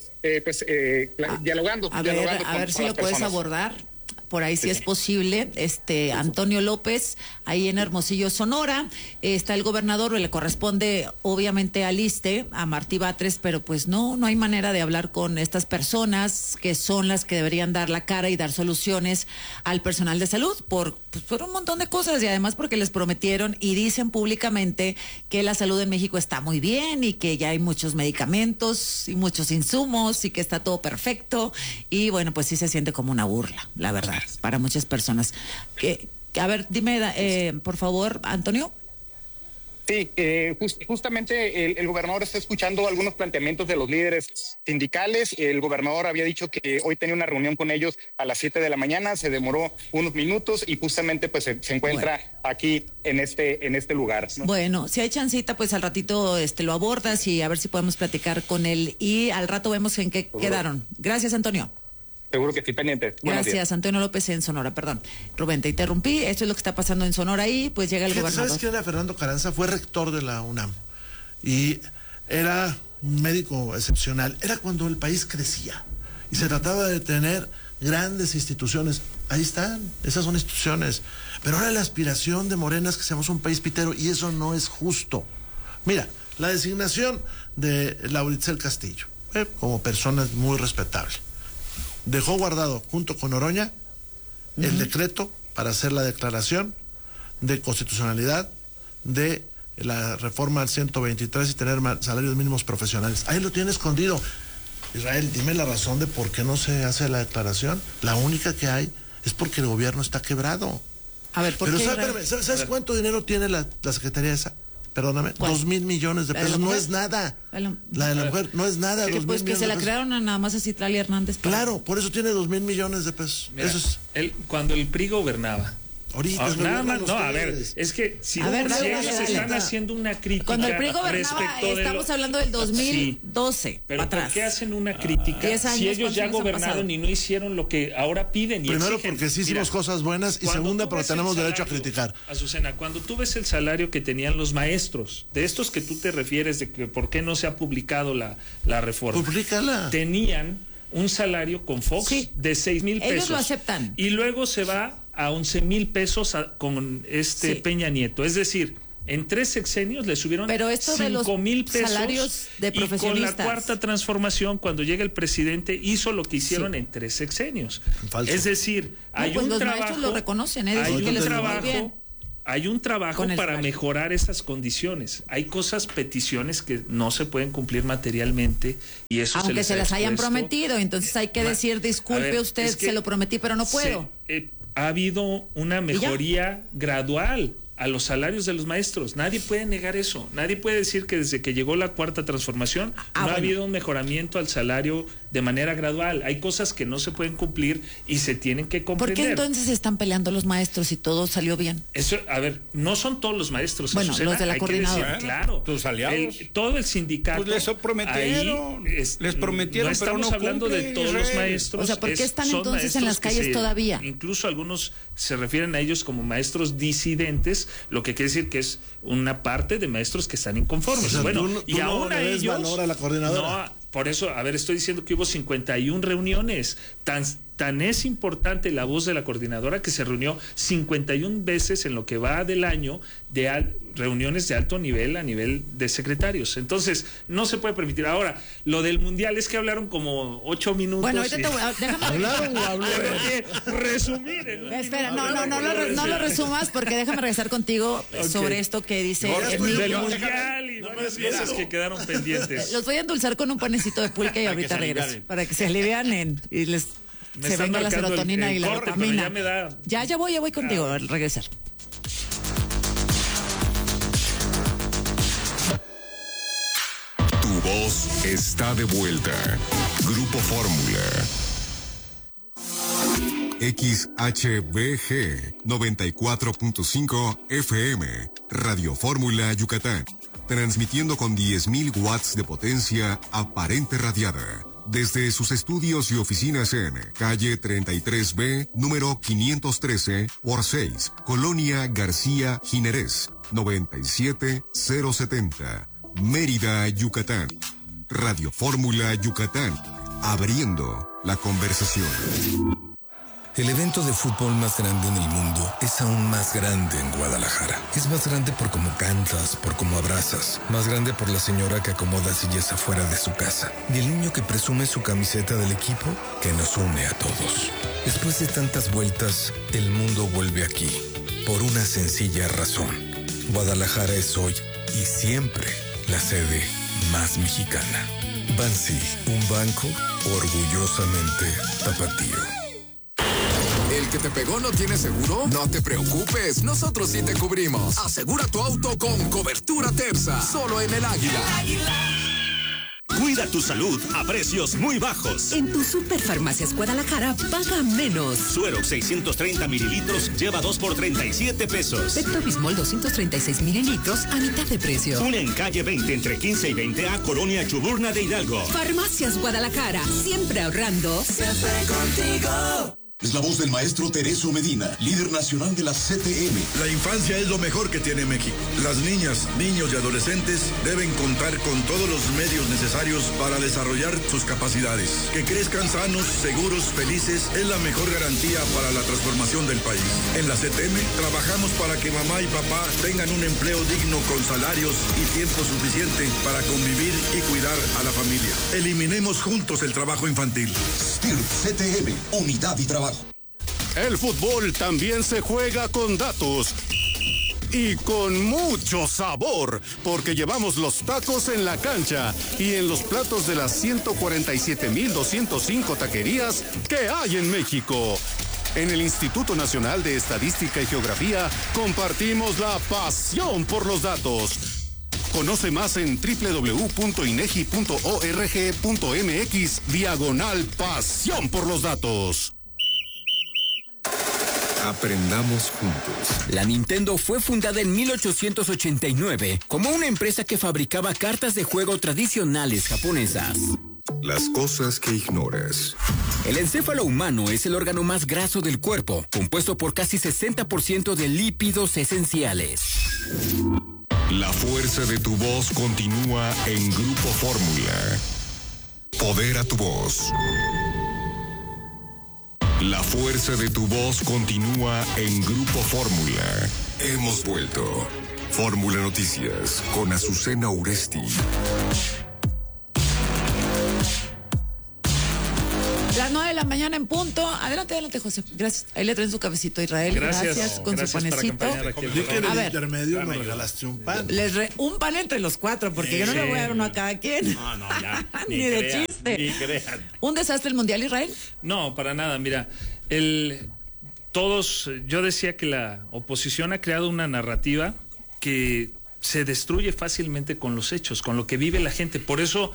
[SPEAKER 3] dialogando.
[SPEAKER 11] A ver si lo puedes abordar. Por ahí sí es posible. Antonio López, ahí en Hermosillo, Sonora, está el gobernador, le corresponde obviamente al ISSSTE, a Martí Batres, pero pues no hay manera de hablar con estas personas que son las que deberían dar la cara y dar soluciones al personal de salud por un montón de cosas, y además porque les prometieron y dicen públicamente que la salud en México está muy bien y que ya hay muchos medicamentos y muchos insumos y que está todo perfecto, y bueno, pues sí se siente como una burla, la verdad, para muchas personas. A ver, dime, por favor, Antonio.
[SPEAKER 3] Sí, justamente el gobernador está escuchando algunos planteamientos de los líderes sindicales. El gobernador había dicho que hoy tenía una reunión con ellos a las 7 de la mañana, se demoró unos minutos y justamente pues se encuentra aquí en este lugar, ¿no?
[SPEAKER 11] Bueno, si hay chancita, pues al ratito lo abordas y a ver si podemos platicar con él y al rato vemos en qué quedaron. Gracias, Antonio.
[SPEAKER 3] Seguro que estoy pendiente.
[SPEAKER 11] Gracias, Antonio López en Sonora, perdón. Rubén, te interrumpí, esto es lo que está pasando en Sonora y pues llega el gobernador.
[SPEAKER 15] ¿Sabes quién era Fernando Carranza? Fue rector de la UNAM y era un médico excepcional. Era cuando el país crecía y se trataba de tener grandes instituciones. Ahí están, esas son instituciones. Pero ahora la aspiración de Morena es que seamos un país pitero y eso no es justo. Mira, la designación de Lauritzel Castillo, como persona muy respetable. Dejó guardado junto con Oroña el decreto para hacer la declaración de constitucionalidad de la reforma al 123 y tener salarios mínimos profesionales. Ahí lo tiene escondido. Israel, dime la razón de por qué no se hace la declaración. La única que hay es porque el gobierno está quebrado.
[SPEAKER 11] A ver, ¿por qué?
[SPEAKER 15] ¿Sabes cuánto dinero tiene la Secretaría esa? Perdóname, 2,000 millones de pesos, no es nada. La de la mujer no es nada.
[SPEAKER 11] Pues que se la crearon a nada más a Citlali Hernández.
[SPEAKER 15] Claro, por eso tiene 2,000 millones de pesos.
[SPEAKER 16] Mira,
[SPEAKER 15] eso es...
[SPEAKER 16] cuando el PRI gobernaba.
[SPEAKER 15] Ahorita
[SPEAKER 16] nada más, no, a ver, es que si ellos están haciendo una crítica.
[SPEAKER 11] Cuando el PRI gobernaba, estamos hablando del 2012.
[SPEAKER 16] Sí, pero
[SPEAKER 11] atrás.
[SPEAKER 16] ¿por qué hacen una crítica si ellos ya gobernaron y no hicieron lo que ahora piden y
[SPEAKER 15] primero
[SPEAKER 16] exigen?
[SPEAKER 15] Porque sí hicimos cosas buenas y segunda porque tenemos derecho a criticar.
[SPEAKER 16] Azucena, cuando tú ves el salario que tenían los maestros, de estos que tú te refieres de que por qué no se ha publicado la reforma.
[SPEAKER 15] Publícala.
[SPEAKER 16] Tenían un salario con Fox de 6,000 pesos.
[SPEAKER 11] Ellos lo aceptan.
[SPEAKER 16] Y luego se va a 11,000 pesos con Peña Nieto. Es decir, en 3 sexenios le subieron 5,000 pesos.
[SPEAKER 11] Salarios de profesionistas.
[SPEAKER 16] Y con la cuarta transformación, cuando llega el presidente, hizo lo que hicieron en 3 sexenios.
[SPEAKER 15] Falso.
[SPEAKER 16] Es decir, hay un
[SPEAKER 11] los
[SPEAKER 16] trabajo.
[SPEAKER 11] maestros lo reconocen,
[SPEAKER 16] Hay un trabajo para mejorar esas condiciones. Hay peticiones que no se pueden cumplir materialmente y eso
[SPEAKER 11] aunque se las hayan prometido, entonces hay que decir, disculpe usted,
[SPEAKER 16] es que
[SPEAKER 11] se lo prometí, pero no puedo.
[SPEAKER 16] Ha habido una mejoría gradual a los salarios de los maestros. Nadie puede negar eso. Nadie puede decir que desde que llegó la cuarta transformación no ha habido un mejoramiento al salario de manera gradual. Hay cosas que no se pueden cumplir y se tienen que comprender.
[SPEAKER 11] ¿Por qué entonces están peleando los maestros y todo salió bien?
[SPEAKER 16] Eso, a ver, no son todos los maestros.
[SPEAKER 11] Bueno,
[SPEAKER 16] Azucena,
[SPEAKER 11] los de la coordinadora.
[SPEAKER 16] Claro.
[SPEAKER 17] Tus aliados.
[SPEAKER 16] Todo el sindicato.
[SPEAKER 17] Pues les prometieron,
[SPEAKER 16] no estamos hablando de todos los maestros.
[SPEAKER 11] O sea, ¿por qué están entonces en las calles todavía?
[SPEAKER 16] Incluso algunos se refieren a ellos como maestros disidentes, lo que quiere decir que es una parte de maestros que están inconformes.
[SPEAKER 15] O sea,
[SPEAKER 16] bueno, y aún a ellos
[SPEAKER 15] valor a la coordinadora.
[SPEAKER 16] No, por eso, a ver, estoy diciendo que hubo 51 reuniones. Tan es importante la voz de la coordinadora que se reunió 51 veces en lo que va del año de reuniones de alto nivel a nivel de secretarios. Entonces, no se puede permitir. Ahora, lo del mundial es que hablaron como 8 minutos.
[SPEAKER 11] Bueno, ahorita déjame
[SPEAKER 15] ¿Hablaron o hablé?
[SPEAKER 16] Resumir.
[SPEAKER 11] Espera, no lo resumas porque déjame regresar contigo sobre esto que dice
[SPEAKER 16] del mundial y varias cosas que quedaron pendientes.
[SPEAKER 11] Los voy a endulzar con un panecito de pulque y ahorita regreso para que se alivianen y se venga la serotonina y la dopamina. Ya voy contigo al regresar.
[SPEAKER 8] Tu voz está de vuelta. Grupo Fórmula. XHBG 94.5 FM. Radio Fórmula Yucatán. Transmitiendo con 10,000 watts de potencia aparente radiada. Desde sus estudios y oficinas en calle 33B, número 513 por 6, Colonia García Jiménez, 97070, Mérida, Yucatán. Radio Fórmula Yucatán, abriendo la conversación.
[SPEAKER 4] El evento de fútbol más grande en el mundo es aún más grande en Guadalajara. Es más grande por cómo cantas, por cómo abrazas. Más grande por la señora que acomoda sillas afuera de su casa. Y el niño que presume su camiseta del equipo que nos une a todos. Después de tantas vueltas, el mundo vuelve aquí. Por una sencilla razón. Guadalajara es hoy y siempre la sede más mexicana. Bansi, un banco orgullosamente tapatío.
[SPEAKER 8] El
[SPEAKER 20] que te pegó no tiene seguro? No te preocupes, nosotros sí te cubrimos. Asegura tu auto con cobertura Tersa, solo en el Águila.
[SPEAKER 5] Cuida tu salud a precios muy bajos.
[SPEAKER 6] En tu Superfarmacias Guadalajara, paga menos.
[SPEAKER 5] Suerox 630 mililitros lleva 2 por 37 pesos.
[SPEAKER 6] Pepto-Bismol 236 mililitros a mitad de precio.
[SPEAKER 5] Una en calle 20 entre 15 y 20A, Colonia Chuburna de Hidalgo.
[SPEAKER 6] Farmacias Guadalajara, siempre ahorrando.
[SPEAKER 5] Siempre contigo.
[SPEAKER 23] Es la voz del maestro Teresio Medina, líder nacional de la CTM.
[SPEAKER 24] La infancia es lo mejor que tiene México. Las niñas, niños y adolescentes deben contar con todos los medios necesarios para desarrollar sus capacidades. Que crezcan sanos, seguros, felices es la mejor garantía para la transformación del país. En la CTM trabajamos para que mamá y papá tengan un empleo digno con salarios y tiempo suficiente para convivir y cuidar a la familia. Eliminemos juntos el trabajo infantil.
[SPEAKER 23] STIRP CTM, unidad y trabajo.
[SPEAKER 25] El fútbol también se juega con datos y con mucho sabor, porque llevamos los tacos en la cancha y en los platos de las 147,205 taquerías que hay en México. En el Instituto Nacional de Estadística y Geografía compartimos la pasión por los datos. Conoce más en www.inegi.org.mx/pasión por los datos.
[SPEAKER 26] Aprendamos juntos.
[SPEAKER 10] La Nintendo fue fundada en 1889 como una empresa que fabricaba cartas de juego tradicionales japonesas.
[SPEAKER 26] Las cosas que ignoras.
[SPEAKER 10] El encéfalo humano es el órgano más graso del cuerpo, compuesto por casi 60% de lípidos esenciales.
[SPEAKER 8] La fuerza de tu voz continúa en Grupo Fórmula. Poder a tu voz. La fuerza de tu voz continúa en Grupo Fórmula. Hemos vuelto. Fórmula Noticias con Azucena Uresti.
[SPEAKER 11] Las 9 de la mañana en punto. Adelante, José. Gracias. Ahí le traen su cafecito a Israel. Gracias con su panecito.
[SPEAKER 15] Yo que en el intermedio nos regalaste un pan.
[SPEAKER 11] Un pan entre los cuatro, porque yo no le voy a dar uno a cada quien.
[SPEAKER 16] No, ya.
[SPEAKER 11] Ni de chiste.
[SPEAKER 16] Ni crean.
[SPEAKER 11] ¿Un desastre el Mundial, Israel?
[SPEAKER 16] No, para nada. Mira, yo decía que la oposición ha creado una narrativa que se destruye fácilmente con los hechos, con lo que vive la gente. Por eso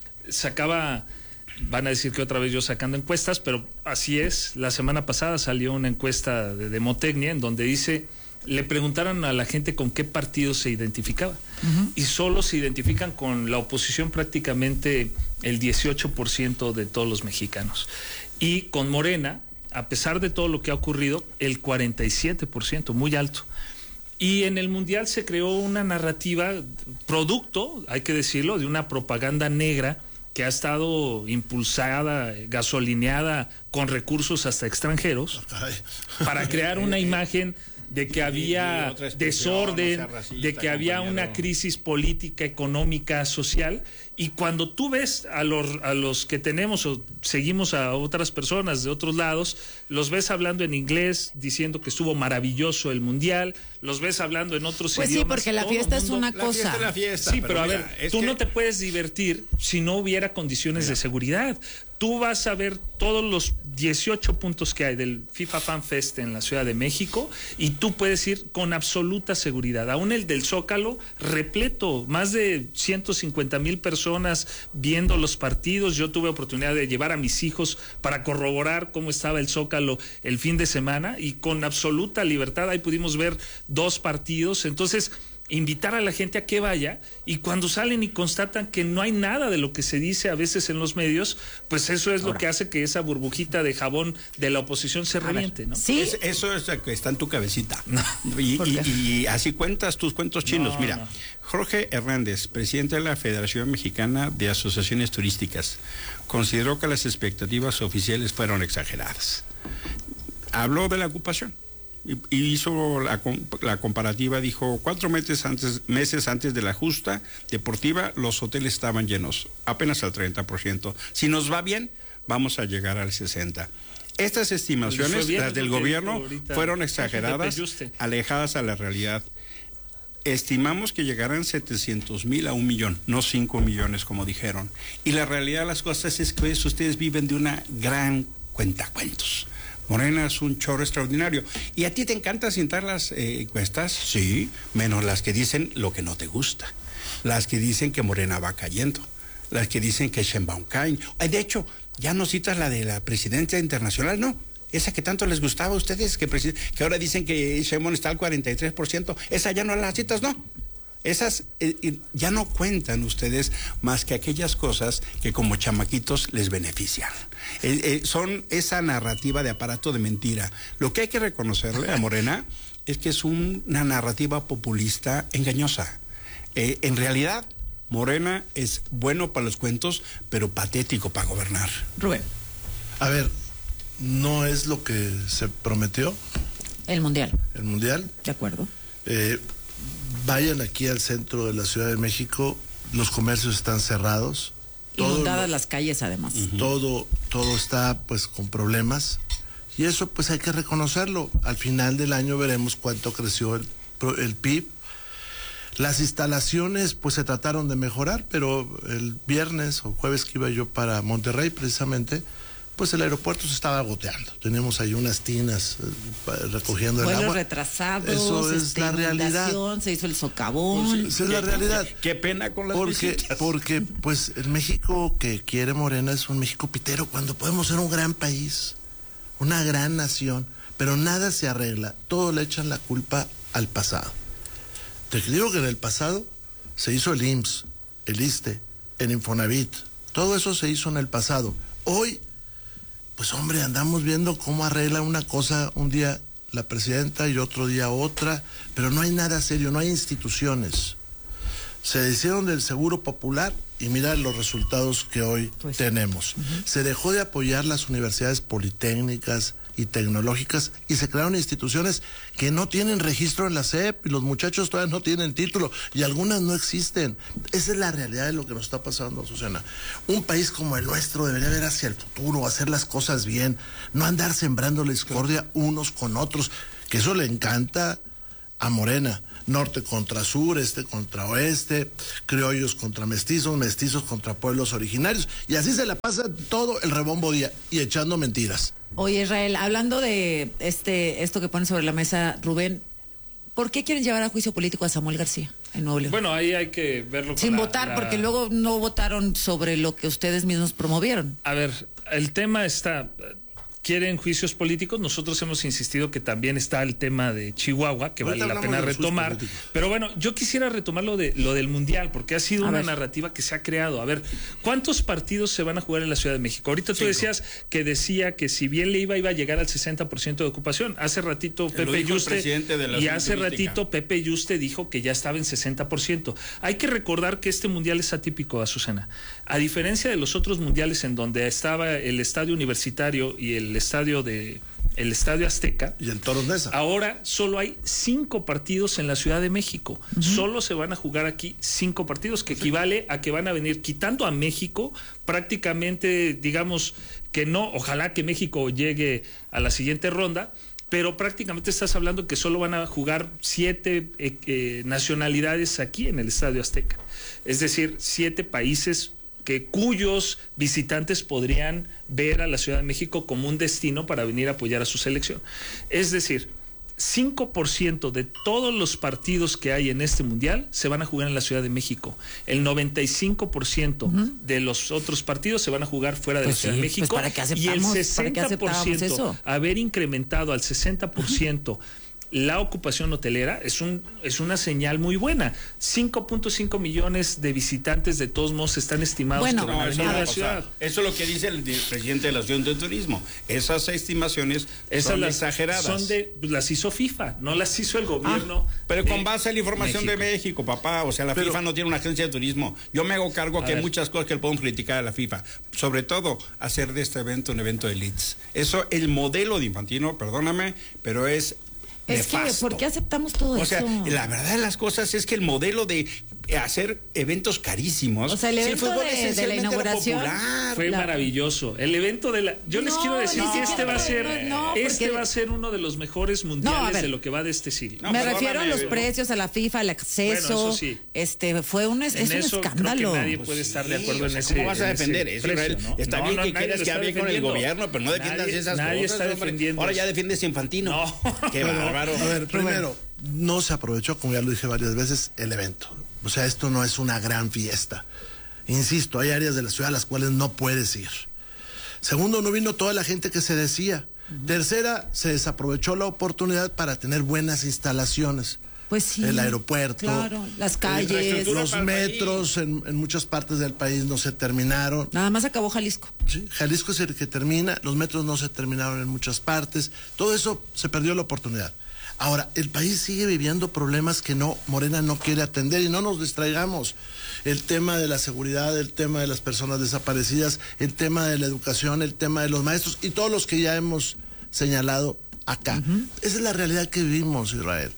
[SPEAKER 16] van a decir que otra vez yo sacando encuestas, pero así es. La semana pasada salió una encuesta de Demotecnia en donde le preguntaron a la gente con qué partido se identificaba. Y solo se identifican con la oposición prácticamente el 18% de todos los mexicanos. Y con Morena, a pesar de todo lo que ha ocurrido, el 47%, muy alto. Y en el Mundial se creó una narrativa, producto, hay que decirlo, de una propaganda negra que ha estado impulsada, gasolineada con recursos hasta extranjeros, para crear una imagen de que había desorden, de que había una crisis política, económica, social. Y cuando tú ves a los que tenemos o seguimos a otras personas de otros lados, los ves hablando en inglés, diciendo que estuvo maravilloso el Mundial, los ves hablando en otros idiomas.
[SPEAKER 11] Pues sí, porque la fiesta es una cosa.
[SPEAKER 16] Sí, pero a ver, tú no te puedes divertir si no hubiera condiciones de seguridad. Tú vas a ver todos los 18 puntos que hay del FIFA Fan Fest en la Ciudad de México y tú puedes ir con absoluta seguridad. Aún el del Zócalo, repleto, más de 150,000 personas viendo los partidos. Yo tuve oportunidad de llevar a mis hijos para corroborar cómo estaba el Zócalo el fin de semana y con absoluta libertad ahí pudimos ver 2 partidos. Entonces, invitar a la gente a que vaya, y cuando salen y constatan que no hay nada de lo que se dice a veces en los medios, pues eso es lo que hace que esa burbujita de jabón de la oposición se reviente, ¿no?
[SPEAKER 11] Sí.
[SPEAKER 17] Eso es lo que está en tu cabecita. Y así cuentas tus cuentos chinos. Mira, Jorge Hernández, presidente de la Federación Mexicana de Asociaciones Turísticas, consideró que las expectativas oficiales fueron exageradas. Habló de la ocupación. Y hizo la comparativa, dijo, 4 meses antes de la justa deportiva, los hoteles estaban llenos, apenas al 30%. Si nos va bien, vamos a llegar al 60%. Estas estimaciones, las del gobierno, fueron exageradas, alejadas a la realidad. Estimamos que llegarán 700,000 a 1 millón, no 5 millones como dijeron. Y la realidad de las cosas es que ustedes viven de una gran cuentacuentos. Morena es un chorro extraordinario. ¿Y a ti te encanta citar las encuestas? Sí, menos las que dicen lo que no te gusta. Las que dicen que Morena va cayendo. Las que dicen que Sheinbaum cae. De hecho, ya no citas la de la presidencia internacional, ¿no? Esa que tanto les gustaba a ustedes, que ahora dicen que Sheinbaum está al 43%. Esa ya no la citas, ¿no? Esas ya no cuentan ustedes más que aquellas cosas que como chamaquitos les benefician. Son esa narrativa de aparato de mentira. Lo que hay que reconocerle a Morena es que es una narrativa populista engañosa. En realidad, Morena es bueno para los cuentos, pero patético para gobernar.
[SPEAKER 11] Rubén.
[SPEAKER 15] A ver, ¿no es lo que se prometió?
[SPEAKER 11] El Mundial.
[SPEAKER 15] El Mundial.
[SPEAKER 11] De acuerdo.
[SPEAKER 15] Vayan aquí al centro de la Ciudad de México, los comercios están cerrados.
[SPEAKER 11] Inundadas las calles, además.
[SPEAKER 15] Todo está pues con problemas y eso pues hay que reconocerlo. Al final del año veremos cuánto creció el PIB. Las instalaciones pues se trataron de mejorar, pero el viernes o jueves que iba yo para Monterrey precisamente, pues el aeropuerto se estaba goteando. Teníamos ahí unas tinas recogiendo el agua.
[SPEAKER 11] Vuelos retrasados.
[SPEAKER 15] Eso es la realidad.
[SPEAKER 11] Se hizo el socavón.
[SPEAKER 15] Pues, esa es la realidad.
[SPEAKER 17] Qué pena con las visitas.
[SPEAKER 15] Porque pues el México que quiere Morena es un México pitero, cuando podemos ser un gran país, una gran nación, pero nada se arregla. Todo le echan la culpa al pasado. Te digo que en el pasado se hizo el IMSS, el ISSSTE, el Infonavit. Todo eso se hizo en el pasado. Hoy, pues hombre, andamos viendo cómo arregla una cosa un día la presidenta y otro día otra, pero no hay nada serio, no hay instituciones. Se hicieron del Seguro Popular y mira los resultados que hoy tenemos. Se dejó de apoyar las universidades politécnicas y tecnológicas y se crearon instituciones que no tienen registro en la SEP y los muchachos todavía no tienen título y algunas no existen. Esa es la realidad de lo que nos está pasando, Susana. Un país como el nuestro debería ver hacia el futuro, hacer las cosas bien, no andar sembrando la discordia unos con otros, que eso le encanta a Morena. Norte contra sur, este contra oeste, criollos contra mestizos, mestizos contra pueblos originarios, y así se la pasa todo el rebombo día y echando mentiras.
[SPEAKER 11] Oye, Israel, hablando de esto que pone sobre la mesa Rubén, ¿por qué quieren llevar a juicio político a Samuel García en Nuevo León?
[SPEAKER 16] Bueno, ahí hay que verlo
[SPEAKER 11] sin votar, porque luego no votaron sobre lo que ustedes mismos promovieron.
[SPEAKER 16] A ver, el tema está... Quieren juicios políticos, nosotros hemos insistido que también está el tema de Chihuahua, que vale la pena retomar, pero bueno, yo quisiera retomar lo del Mundial, porque ha sido una narrativa que se ha creado. A ver, ¿cuántos partidos se van a jugar en la Ciudad de México? Ahorita tú decías que si bien le iba a llegar al 60% de ocupación. Hace ratito Pepe Yuste dijo que ya estaba en 60%. Hay que recordar que este Mundial es atípico, Azucena. A diferencia de los otros mundiales en donde estaba el estadio universitario y el estadio Azteca
[SPEAKER 15] y el Toros Neza,
[SPEAKER 16] ahora solo hay 5 partidos en la Ciudad de México. Solo se van a jugar aquí 5 partidos, que equivale a que van a venir quitando a México prácticamente, digamos que no, ojalá que México llegue a la siguiente ronda, pero prácticamente estás hablando que solo van a jugar 7 nacionalidades aquí en el Estadio Azteca, es decir, 7 países cuyos visitantes podrían ver a la Ciudad de México como un destino para venir a apoyar a su selección. Es decir, 5% de todos los partidos que hay en este Mundial se van a jugar en la Ciudad de México. El 95% de los otros partidos se van a jugar fuera de la Ciudad de México.
[SPEAKER 11] ¿Para qué aceptamos,
[SPEAKER 16] y el 60%, haber incrementado al 60% la ocupación hotelera es una señal muy buena. 5.5 millones de visitantes de todos modos están estimados que van a venir a la ciudad.
[SPEAKER 17] Eso es lo que dice el presidente de la Asociación de Turismo. Esas estimaciones son exageradas.
[SPEAKER 16] Las hizo FIFA, no las hizo el gobierno.
[SPEAKER 17] Pero con base a la información de México, papá. O sea, la FIFA no tiene una agencia de turismo. Yo me hago cargo que hay muchas cosas que le podemos criticar a la FIFA. Sobre todo, hacer de este evento un evento de elites. Eso, el modelo de Infantino, perdóname, pero es...
[SPEAKER 11] Es que, ¿por qué aceptamos todo eso?
[SPEAKER 17] O sea, la verdad de las cosas es que el modelo de hacer eventos carísimos.
[SPEAKER 11] O sea, el evento de la inauguración
[SPEAKER 16] fue maravilloso. El evento de la... Yo les quiero decir que este va a ser uno de los mejores mundiales de lo que va de este siglo.
[SPEAKER 11] Me refiero a los precios, a la FIFA, al acceso.
[SPEAKER 16] Bueno, eso sí.
[SPEAKER 11] Fue un escándalo.
[SPEAKER 16] Creo que nadie puede estar de acuerdo en ese.
[SPEAKER 17] ¿Cómo vas a defender eso, Israel? Está bien que quieras quedar bien con el gobierno, pero no defiendas esas cosas.
[SPEAKER 16] Nadie está defendiendo.
[SPEAKER 17] Ahora ya defiendes a Infantino.
[SPEAKER 16] No.
[SPEAKER 17] Qué bárbaro.
[SPEAKER 15] A ver, primero, no se aprovechó, como ya lo dije varias veces, el evento. O sea, esto no es una gran fiesta. Insisto, hay áreas de la ciudad a las cuales no puedes ir. Segundo, no vino toda la gente que se decía. Tercera, se desaprovechó la oportunidad para tener buenas instalaciones.
[SPEAKER 11] Pues sí.
[SPEAKER 15] El aeropuerto,
[SPEAKER 11] claro, las calles,
[SPEAKER 15] los metros en muchas partes del país no se terminaron.
[SPEAKER 11] Nada más acabó Jalisco.
[SPEAKER 15] Sí, Jalisco es el que termina, los metros no se terminaron en muchas partes. Todo eso se perdió la oportunidad. Ahora, el país sigue viviendo problemas que Morena no quiere atender y no nos distraigamos. El tema de la seguridad, el tema de las personas desaparecidas, el tema de la educación, el tema de los maestros y todos los que ya hemos señalado acá. Esa es la realidad que vivimos, Israel.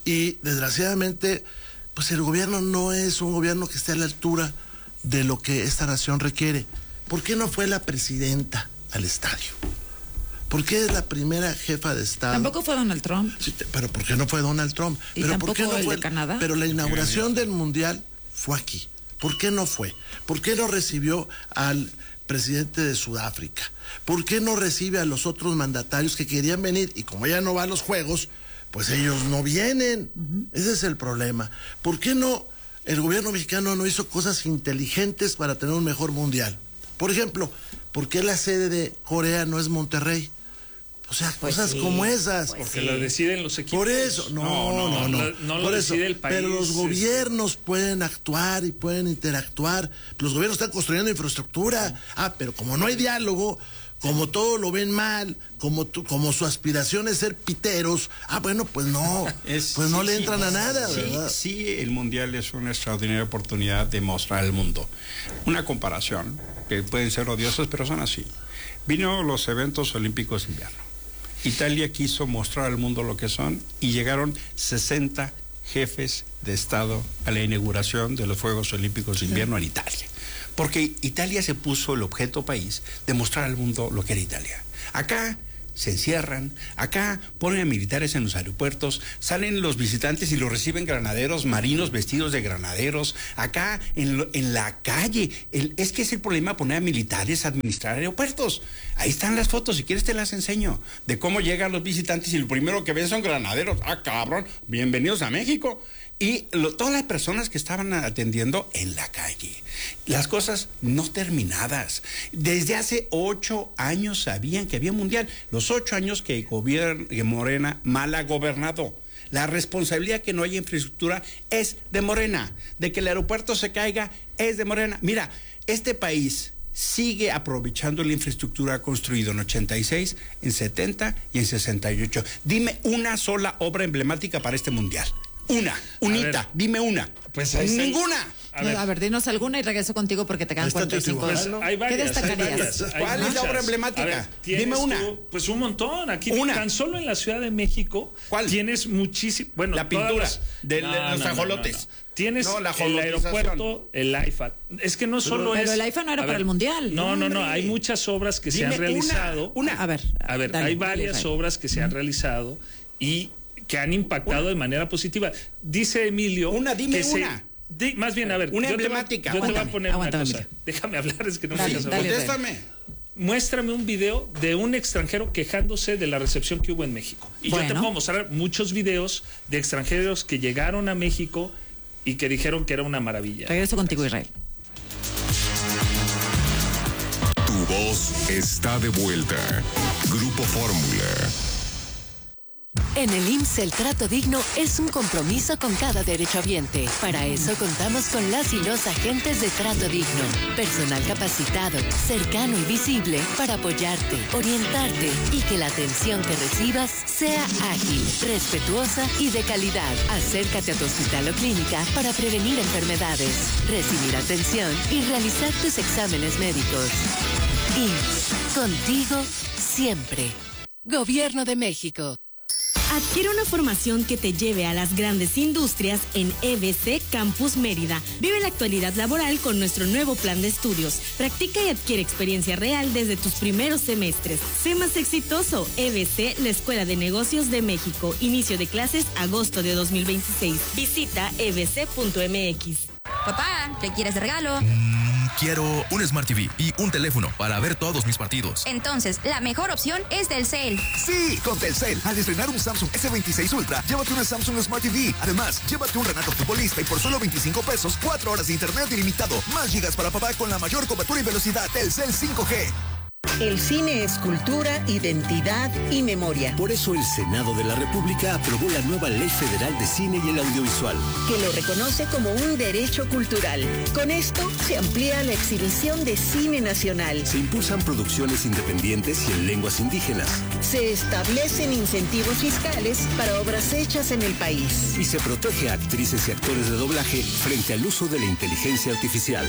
[SPEAKER 15] Y desgraciadamente, pues el gobierno no es un gobierno que esté a la altura de lo que esta nación requiere. ¿Por qué no fue la presidenta al estadio? ¿Por qué es la primera jefa de Estado?
[SPEAKER 11] Tampoco fue Donald Trump.
[SPEAKER 15] Sí, pero ¿por qué no fue Donald Trump?
[SPEAKER 11] ¿Y
[SPEAKER 15] pero
[SPEAKER 11] tampoco
[SPEAKER 15] ¿por qué no
[SPEAKER 11] el
[SPEAKER 15] fue
[SPEAKER 11] de Canadá?
[SPEAKER 15] Pero la inauguración del Mundial fue aquí. ¿Por qué no fue? ¿Por qué no recibió al presidente de Sudáfrica? ¿Por qué no recibe a los otros mandatarios que querían venir? Y como ella no va a los Juegos, pues ellos no vienen. Ese es el problema. ¿Por qué no el gobierno mexicano no hizo cosas inteligentes para tener un mejor Mundial? Por ejemplo, ¿por qué la sede de Corea no es Monterrey? O sea, pues cosas como esas.
[SPEAKER 16] Porque lo deciden los equipos.
[SPEAKER 15] Por eso, no
[SPEAKER 16] lo decide el país.
[SPEAKER 15] Pero los gobiernos pueden actuar y pueden interactuar. Los gobiernos están construyendo infraestructura. Pero como no hay diálogo, como todo lo ven mal, como su aspiración es ser piteros, bueno, pues no, no le entran a nada, ¿verdad?
[SPEAKER 17] Sí, el Mundial es una extraordinaria oportunidad de mostrar al mundo. Una comparación, que pueden ser odiosas, pero son así. Vino los eventos olímpicos de invierno. Italia quiso mostrar al mundo lo que son y llegaron 60 jefes de Estado a la inauguración de los Juegos Olímpicos de Invierno en Italia. Porque Italia se puso el objeto país de mostrar al mundo lo que era Italia. Acá se encierran, acá ponen a militares en los aeropuertos, salen los visitantes y los reciben granaderos marinos vestidos de granaderos, acá en la calle. Es que es el problema poner a militares a administrar aeropuertos. Ahí están las fotos, si quieres te las enseño, de cómo llegan los visitantes y lo primero que ven son granaderos. Cabrón, bienvenidos a México. Y todas las personas que estaban atendiendo en la calle. Las cosas no terminadas. Desde hace 8 años sabían que había Mundial. Los 8 años que Morena mal ha gobernado. La responsabilidad que no haya infraestructura es de Morena. De que el aeropuerto se caiga es de Morena. Mira, este país sigue aprovechando la infraestructura construida en 86, en 70 y en 68. Dime una sola obra emblemática para este Mundial. Dime una.
[SPEAKER 16] Pues ahí
[SPEAKER 15] ninguna.
[SPEAKER 11] A ver, dinos alguna y regreso contigo porque te quedan 45 horas.
[SPEAKER 16] Hay varias,
[SPEAKER 11] ¿qué destacarías?
[SPEAKER 17] ¿Cuál es la obra emblemática? Dime una.
[SPEAKER 16] Pues un montón. Aquí tan solo en la Ciudad de México tienes muchísimo. Bueno,
[SPEAKER 17] la pintura de los ajolotes.
[SPEAKER 16] Tienes el aeropuerto, el AIFA. Es que no solo
[SPEAKER 11] pero el AIFA no era para el Mundial.
[SPEAKER 16] No. Hay muchas obras que se han realizado.
[SPEAKER 11] A ver,
[SPEAKER 16] hay varias obras que se han realizado y que han impactado de manera positiva. Dice Emilio...
[SPEAKER 17] Dime una.
[SPEAKER 16] Más bien, a ver...
[SPEAKER 17] Una emblemática.
[SPEAKER 16] Yo te voy a poner una cosa. Déjame hablar, es que no me dejas hablar.
[SPEAKER 17] Contéstame.
[SPEAKER 16] Muéstrame un video de un extranjero quejándose de la recepción que hubo en México. Y yo te puedo mostrar muchos videos de extranjeros que llegaron a México y que dijeron que era una maravilla.
[SPEAKER 11] Regreso contigo, Israel.
[SPEAKER 26] Tu voz está de vuelta. Grupo Fórmula.
[SPEAKER 2] En el IMSS el trato digno es un compromiso con cada derechohabiente. Para eso contamos con las y los agentes de trato digno. Personal capacitado, cercano y visible para apoyarte, orientarte y que la atención que recibas sea ágil, respetuosa y de calidad. Acércate a tu hospital o clínica para prevenir enfermedades, recibir atención y realizar tus exámenes médicos. IMSS, contigo siempre. Gobierno de México.
[SPEAKER 7] Adquiere una formación que te lleve a las grandes industrias en EBC Campus Mérida. Vive la actualidad laboral con nuestro nuevo plan de estudios. Practica y adquiere experiencia real desde tus primeros semestres. Sé más exitoso. EBC, la Escuela de Negocios de México. Inicio de clases agosto de 2026. Visita ebc.mx.
[SPEAKER 9] Papá, ¿qué quieres de regalo?
[SPEAKER 13] Quiero un Smart TV y un teléfono para ver todos mis partidos.
[SPEAKER 9] Entonces, la mejor opción es Telcel.
[SPEAKER 13] Sí, con Telcel. Al estrenar un Samsung S26 Ultra, llévate una Samsung Smart TV. Además, llévate un Renato Futbolista y por solo 25 pesos, 4 horas de internet ilimitado. Más gigas para papá con la mayor cobertura y velocidad. Telcel 5G.
[SPEAKER 14] El cine es cultura, identidad y memoria.
[SPEAKER 19] Por eso el Senado de la República aprobó la nueva Ley Federal de Cine y el Audiovisual,
[SPEAKER 14] que lo reconoce como un derecho cultural. Con esto se amplía la exhibición de cine nacional.
[SPEAKER 19] Se impulsan producciones independientes y en lenguas indígenas.
[SPEAKER 14] Se establecen incentivos fiscales para obras hechas en el país.
[SPEAKER 19] Y se protege a actrices y actores de doblaje frente al uso de la inteligencia artificial.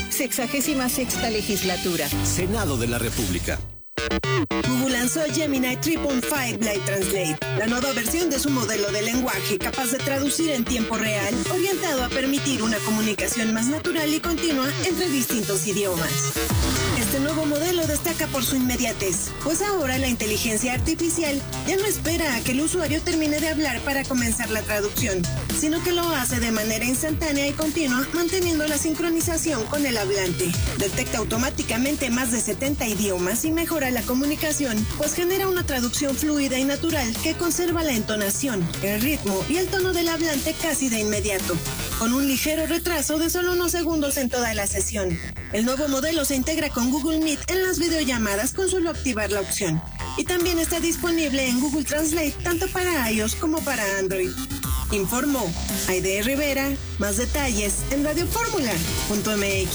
[SPEAKER 14] 66ª legislatura.
[SPEAKER 19] Senado de la República.
[SPEAKER 21] Google lanzó Gemini 3.5 Live Translate, la nueva versión de su modelo de lenguaje capaz de traducir en tiempo real, orientado a permitir una comunicación más natural y continua entre distintos idiomas. Este nuevo modelo destaca por su inmediatez, pues ahora la inteligencia artificial ya no espera a que el usuario termine de hablar para comenzar la traducción, sino que lo hace de manera instantánea y continua, manteniendo la sincronización con el hablante. Detecta automáticamente más de 70 idiomas y mejora la comunicación, pues genera una traducción fluida y natural que conserva la entonación, el ritmo y el tono del hablante casi de inmediato, con un ligero retraso de solo unos segundos en toda la sesión. El nuevo modelo se integra con Google Meet en las videollamadas con solo activar la opción. Y también está disponible en Google Translate tanto para iOS como para Android. Informó Aide Rivera. Más detalles en radioformula.mx.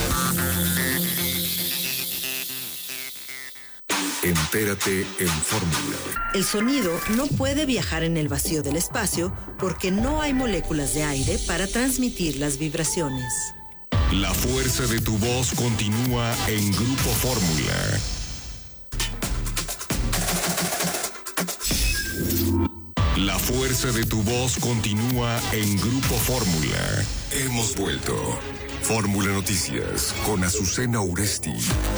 [SPEAKER 26] Entérate en Fórmula.
[SPEAKER 14] El sonido no puede viajar en el vacío del espacio porque no hay moléculas de aire para transmitir las vibraciones.
[SPEAKER 26] La fuerza de tu voz continúa en Grupo Fórmula. La fuerza de tu voz continúa en Grupo Fórmula. Hemos vuelto. Fórmula Noticias con Azucena Uresti.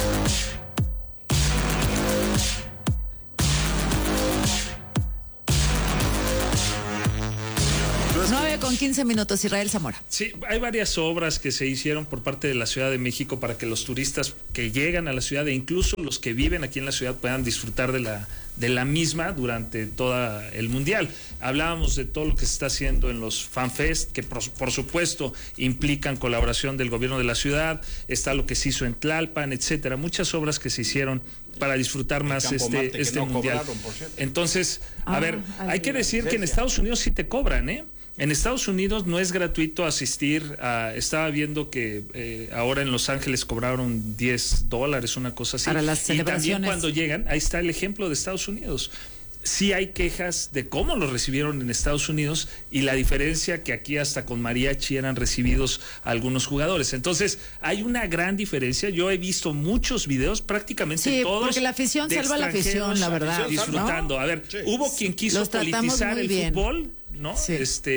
[SPEAKER 11] 9:15 minutos, Israel Zamora.
[SPEAKER 16] Sí, hay varias obras que se hicieron por parte de la Ciudad de México para que los turistas que llegan a la ciudad e incluso los que viven aquí en la ciudad puedan disfrutar de la misma durante todo el Mundial. Hablábamos de todo lo que se está haciendo en los FanFest, que por supuesto implican colaboración del gobierno de la ciudad, está lo que se hizo en Tlalpan, etcétera, muchas obras que se hicieron para disfrutar más este Mundial. Entonces, a ver, hay que decir que en Estados Unidos sí te cobran, ¿eh? En Estados Unidos no es gratuito asistir estaba viendo que ahora en Los Ángeles cobraron $10, una cosa así.
[SPEAKER 11] Para las celebraciones.
[SPEAKER 16] Y también cuando llegan, ahí está el ejemplo de Estados Unidos. Sí hay quejas de cómo los recibieron en Estados Unidos y la diferencia que aquí hasta con mariachi eran recibidos algunos jugadores. Entonces, hay una gran diferencia. Yo he visto muchos videos, prácticamente todos.
[SPEAKER 11] Porque la afición salva la afición, la verdad.
[SPEAKER 16] Disfrutando.
[SPEAKER 11] ¿No?
[SPEAKER 16] A ver, hubo quien quiso politizar el fútbol, ¿no?
[SPEAKER 11] Sí.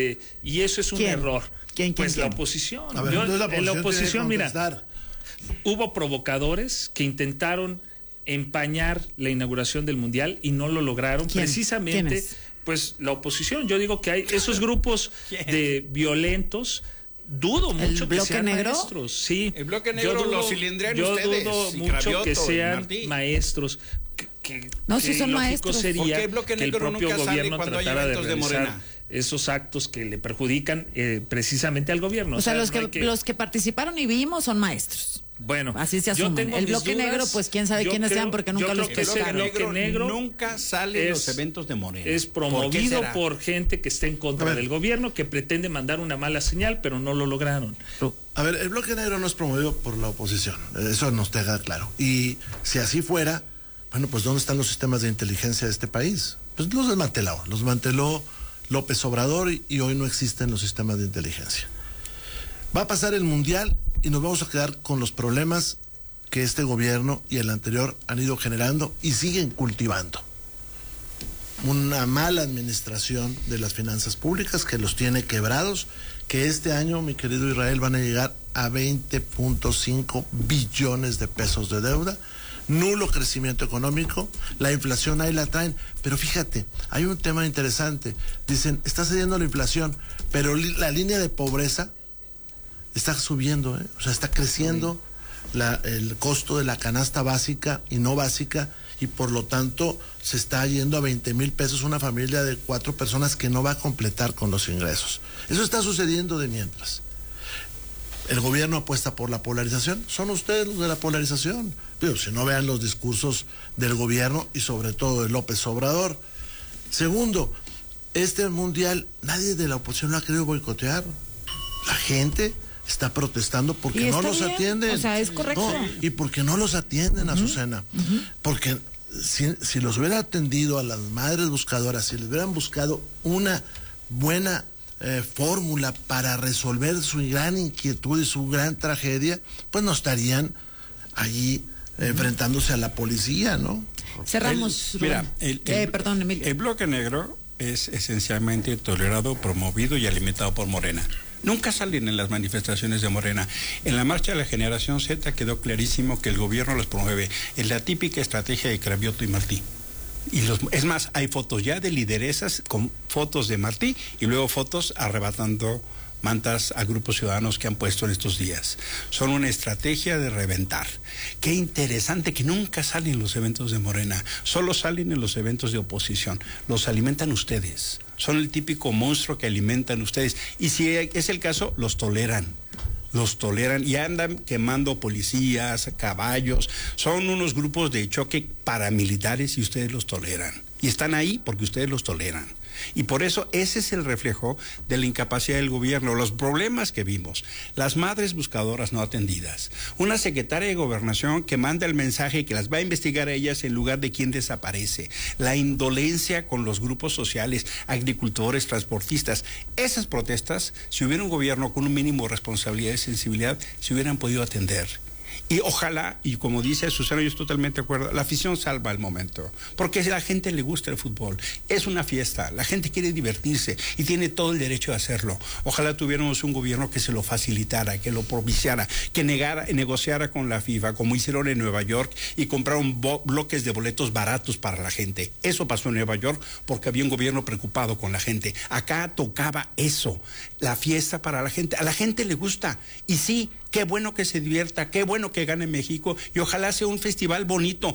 [SPEAKER 16] Y eso es un error.
[SPEAKER 11] ¿Quién?
[SPEAKER 16] La oposición.
[SPEAKER 15] A ver,
[SPEAKER 16] en la oposición, mira, hubo provocadores que intentaron empañar la inauguración del Mundial y no lo lograron. Precisamente, pues la oposición. Yo digo que hay esos grupos de violentos. Dudo mucho que sean maestros. Sí.
[SPEAKER 17] El bloque negro lo cilindran ustedes.
[SPEAKER 16] Yo dudo mucho que sean maestros.
[SPEAKER 11] No, si son maestros.
[SPEAKER 16] Sería
[SPEAKER 17] ¿por qué el bloque negro
[SPEAKER 16] que el propio
[SPEAKER 17] nunca sale
[SPEAKER 16] gobierno
[SPEAKER 17] cuando hay
[SPEAKER 16] tratara
[SPEAKER 17] eventos de Morena?
[SPEAKER 16] Esos actos que le perjudican precisamente al gobierno.
[SPEAKER 11] O sea, los que participaron y vimos son maestros.
[SPEAKER 16] Bueno,
[SPEAKER 11] así se asumen. El bloque negro, pues quién sabe quiénes sean porque nunca los pescaron.
[SPEAKER 16] El bloque negro
[SPEAKER 17] nunca sale en los eventos de Morena.
[SPEAKER 16] Es promovido por gente que está en contra del gobierno, que pretende mandar una mala señal, pero no lo lograron.
[SPEAKER 15] A ver, el bloque negro no es promovido por la oposición. Eso nos queda claro. Y si así fuera, bueno, pues ¿dónde están los sistemas de inteligencia de este país? Pues los desmanteló López Obrador y hoy no existen los sistemas de inteligencia. Va a pasar el Mundial y nos vamos a quedar con los problemas que este gobierno y el anterior han ido generando y siguen cultivando. una mala administración de las finanzas públicas que los tiene quebrados, que este año, mi querido Israel, van a llegar a 20.5 billones de pesos de deuda, nulo crecimiento económico, la inflación ahí la traen, pero fíjate, hay un tema interesante, dicen, está cediendo la inflación, pero la línea de pobreza está subiendo, o sea, está creciendo el costo de la canasta básica y no básica, y por lo tanto se está yendo a 20,000 pesos una familia de 4 personas que no va a completar con los ingresos. Eso está sucediendo de mientras. El gobierno apuesta por la polarización. Son ustedes los de la polarización. Pero si no, vean los discursos del gobierno y sobre todo de López Obrador. Segundo, este mundial nadie de la oposición lo ha querido boicotear. La gente está protestando porque no los atienden.
[SPEAKER 11] O sea, es correcto.
[SPEAKER 15] No, y porque no los atienden, Azucena. Porque si los hubiera atendido a las madres buscadoras, si les hubieran buscado una buena fórmula para resolver su gran inquietud y su gran tragedia, pues no estarían allí enfrentándose a la policía, ¿no?
[SPEAKER 11] Cerramos.
[SPEAKER 17] Perdón, Emilio. El bloque negro es esencialmente tolerado, promovido y alimentado por Morena. Nunca salen en las manifestaciones de Morena. En la marcha de la generación Z quedó clarísimo que el gobierno los promueve. Es la típica estrategia de Cravioto y Martí. Es más, hay fotos ya de lideresas con fotos de Martí y luego fotos arrebatando mantas a grupos ciudadanos que han puesto en estos días. Son una estrategia de reventar. Qué interesante que nunca salen en los eventos de Morena, solo salen en los eventos de oposición. Los alimentan ustedes. Son el típico monstruo que alimentan ustedes. Y si es el caso, los toleran y andan quemando policías, caballos. Son unos grupos de choque paramilitares y ustedes los toleran. Y están ahí porque ustedes los toleran. Y por eso ese es el reflejo de la incapacidad del gobierno, los problemas que vimos, las madres buscadoras no atendidas, una secretaria de Gobernación que manda el mensaje que las va a investigar a ellas en lugar de quien desaparece, la indolencia con los grupos sociales, agricultores, transportistas. Esas protestas, si hubiera un gobierno con un mínimo de responsabilidad y sensibilidad, se hubieran podido atender. Y ojalá, y como dice Susana, yo estoy totalmente de acuerdo, la afición salva el momento, porque a la gente le gusta el fútbol, es una fiesta, la gente quiere divertirse y tiene todo el derecho de hacerlo. Ojalá tuviéramos un gobierno que se lo facilitara, que lo propiciara, que negociara con la FIFA, como hicieron en Nueva York, y compraron bloques de boletos baratos para la gente. Eso pasó en Nueva York porque había un gobierno preocupado con la gente. Acá tocaba eso, la fiesta para la gente. A la gente le gusta, y sí, qué bueno que se divierta, qué bueno que gane México, y ojalá sea un festival bonito,